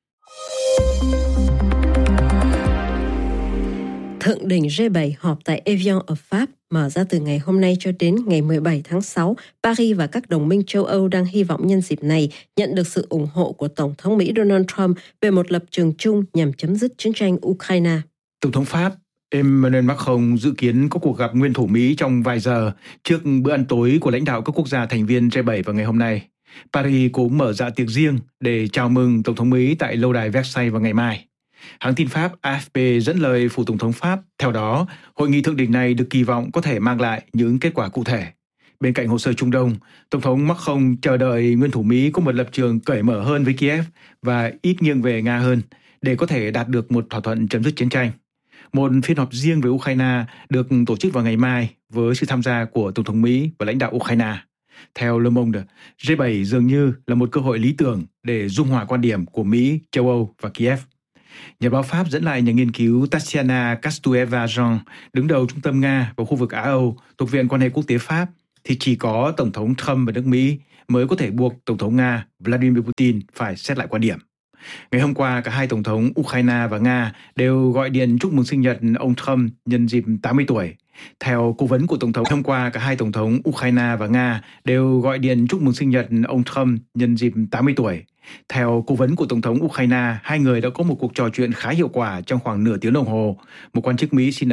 Thượng đỉnh G bảy họp tại Evian ở Pháp mở ra từ ngày hôm nay cho đến ngày mười bảy tháng sáu. Paris và các đồng minh châu Âu đang hy vọng nhân dịp này nhận được sự ủng hộ của Tổng thống Mỹ Donald Trump về một lập trường chung nhằm chấm dứt chiến tranh Ukraine. Tổng thống Pháp Emmanuel Macron dự kiến có cuộc gặp nguyên thủ Mỹ trong vài giờ trước bữa ăn tối của lãnh đạo các quốc gia thành viên G bảy vào ngày hôm nay. Paris cũng mở dạ tiệc riêng để chào mừng Tổng thống Mỹ tại lâu đài Versailles vào ngày mai. Hãng tin Pháp A F P dẫn lời phủ Tổng thống Pháp, theo đó, hội nghị thượng đỉnh này được kỳ vọng có thể mang lại những kết quả cụ thể. Bên cạnh hồ sơ Trung Đông, Tổng thống Macron chờ đợi nguyên thủ Mỹ có một lập trường cởi mở hơn với Kiev và ít nghiêng về Nga hơn để có thể đạt được một thỏa thuận chấm dứt chiến tranh. Một phiên họp riêng về Ukraine được tổ chức vào ngày mai với sự tham gia của Tổng thống Mỹ và lãnh đạo Ukraine. Theo Le Monde, G bảy dường như là một cơ hội lý tưởng để dung hòa quan điểm của Mỹ, châu Âu và Kiev. Nhà báo Pháp dẫn lại nhà nghiên cứu Tatiana Castueva-Jean, đứng đầu trung tâm Nga và khu vực Á-Âu thuộc Viện Quan hệ Quốc tế Pháp, thì chỉ có Tổng thống Trump và nước Mỹ mới có thể buộc Tổng thống Nga Vladimir Putin phải xét lại quan điểm. Ngày hôm qua, cả hai Tổng thống Ukraine và Nga đều gọi điện chúc mừng sinh nhật ông Trump nhân dịp tám mươi tuổi. Theo cố vấn của Tổng thống, hôm qua cả hai Tổng thống Ukraine và Nga đều gọi điện chúc mừng sinh nhật ông Trump nhân dịp tám mươi tuổi. Theo cố vấn của Tổng thống Ukraine, hai người đã có một cuộc trò chuyện khá hiệu quả trong khoảng nửa tiếng đồng hồ. Một quan chức Mỹ xin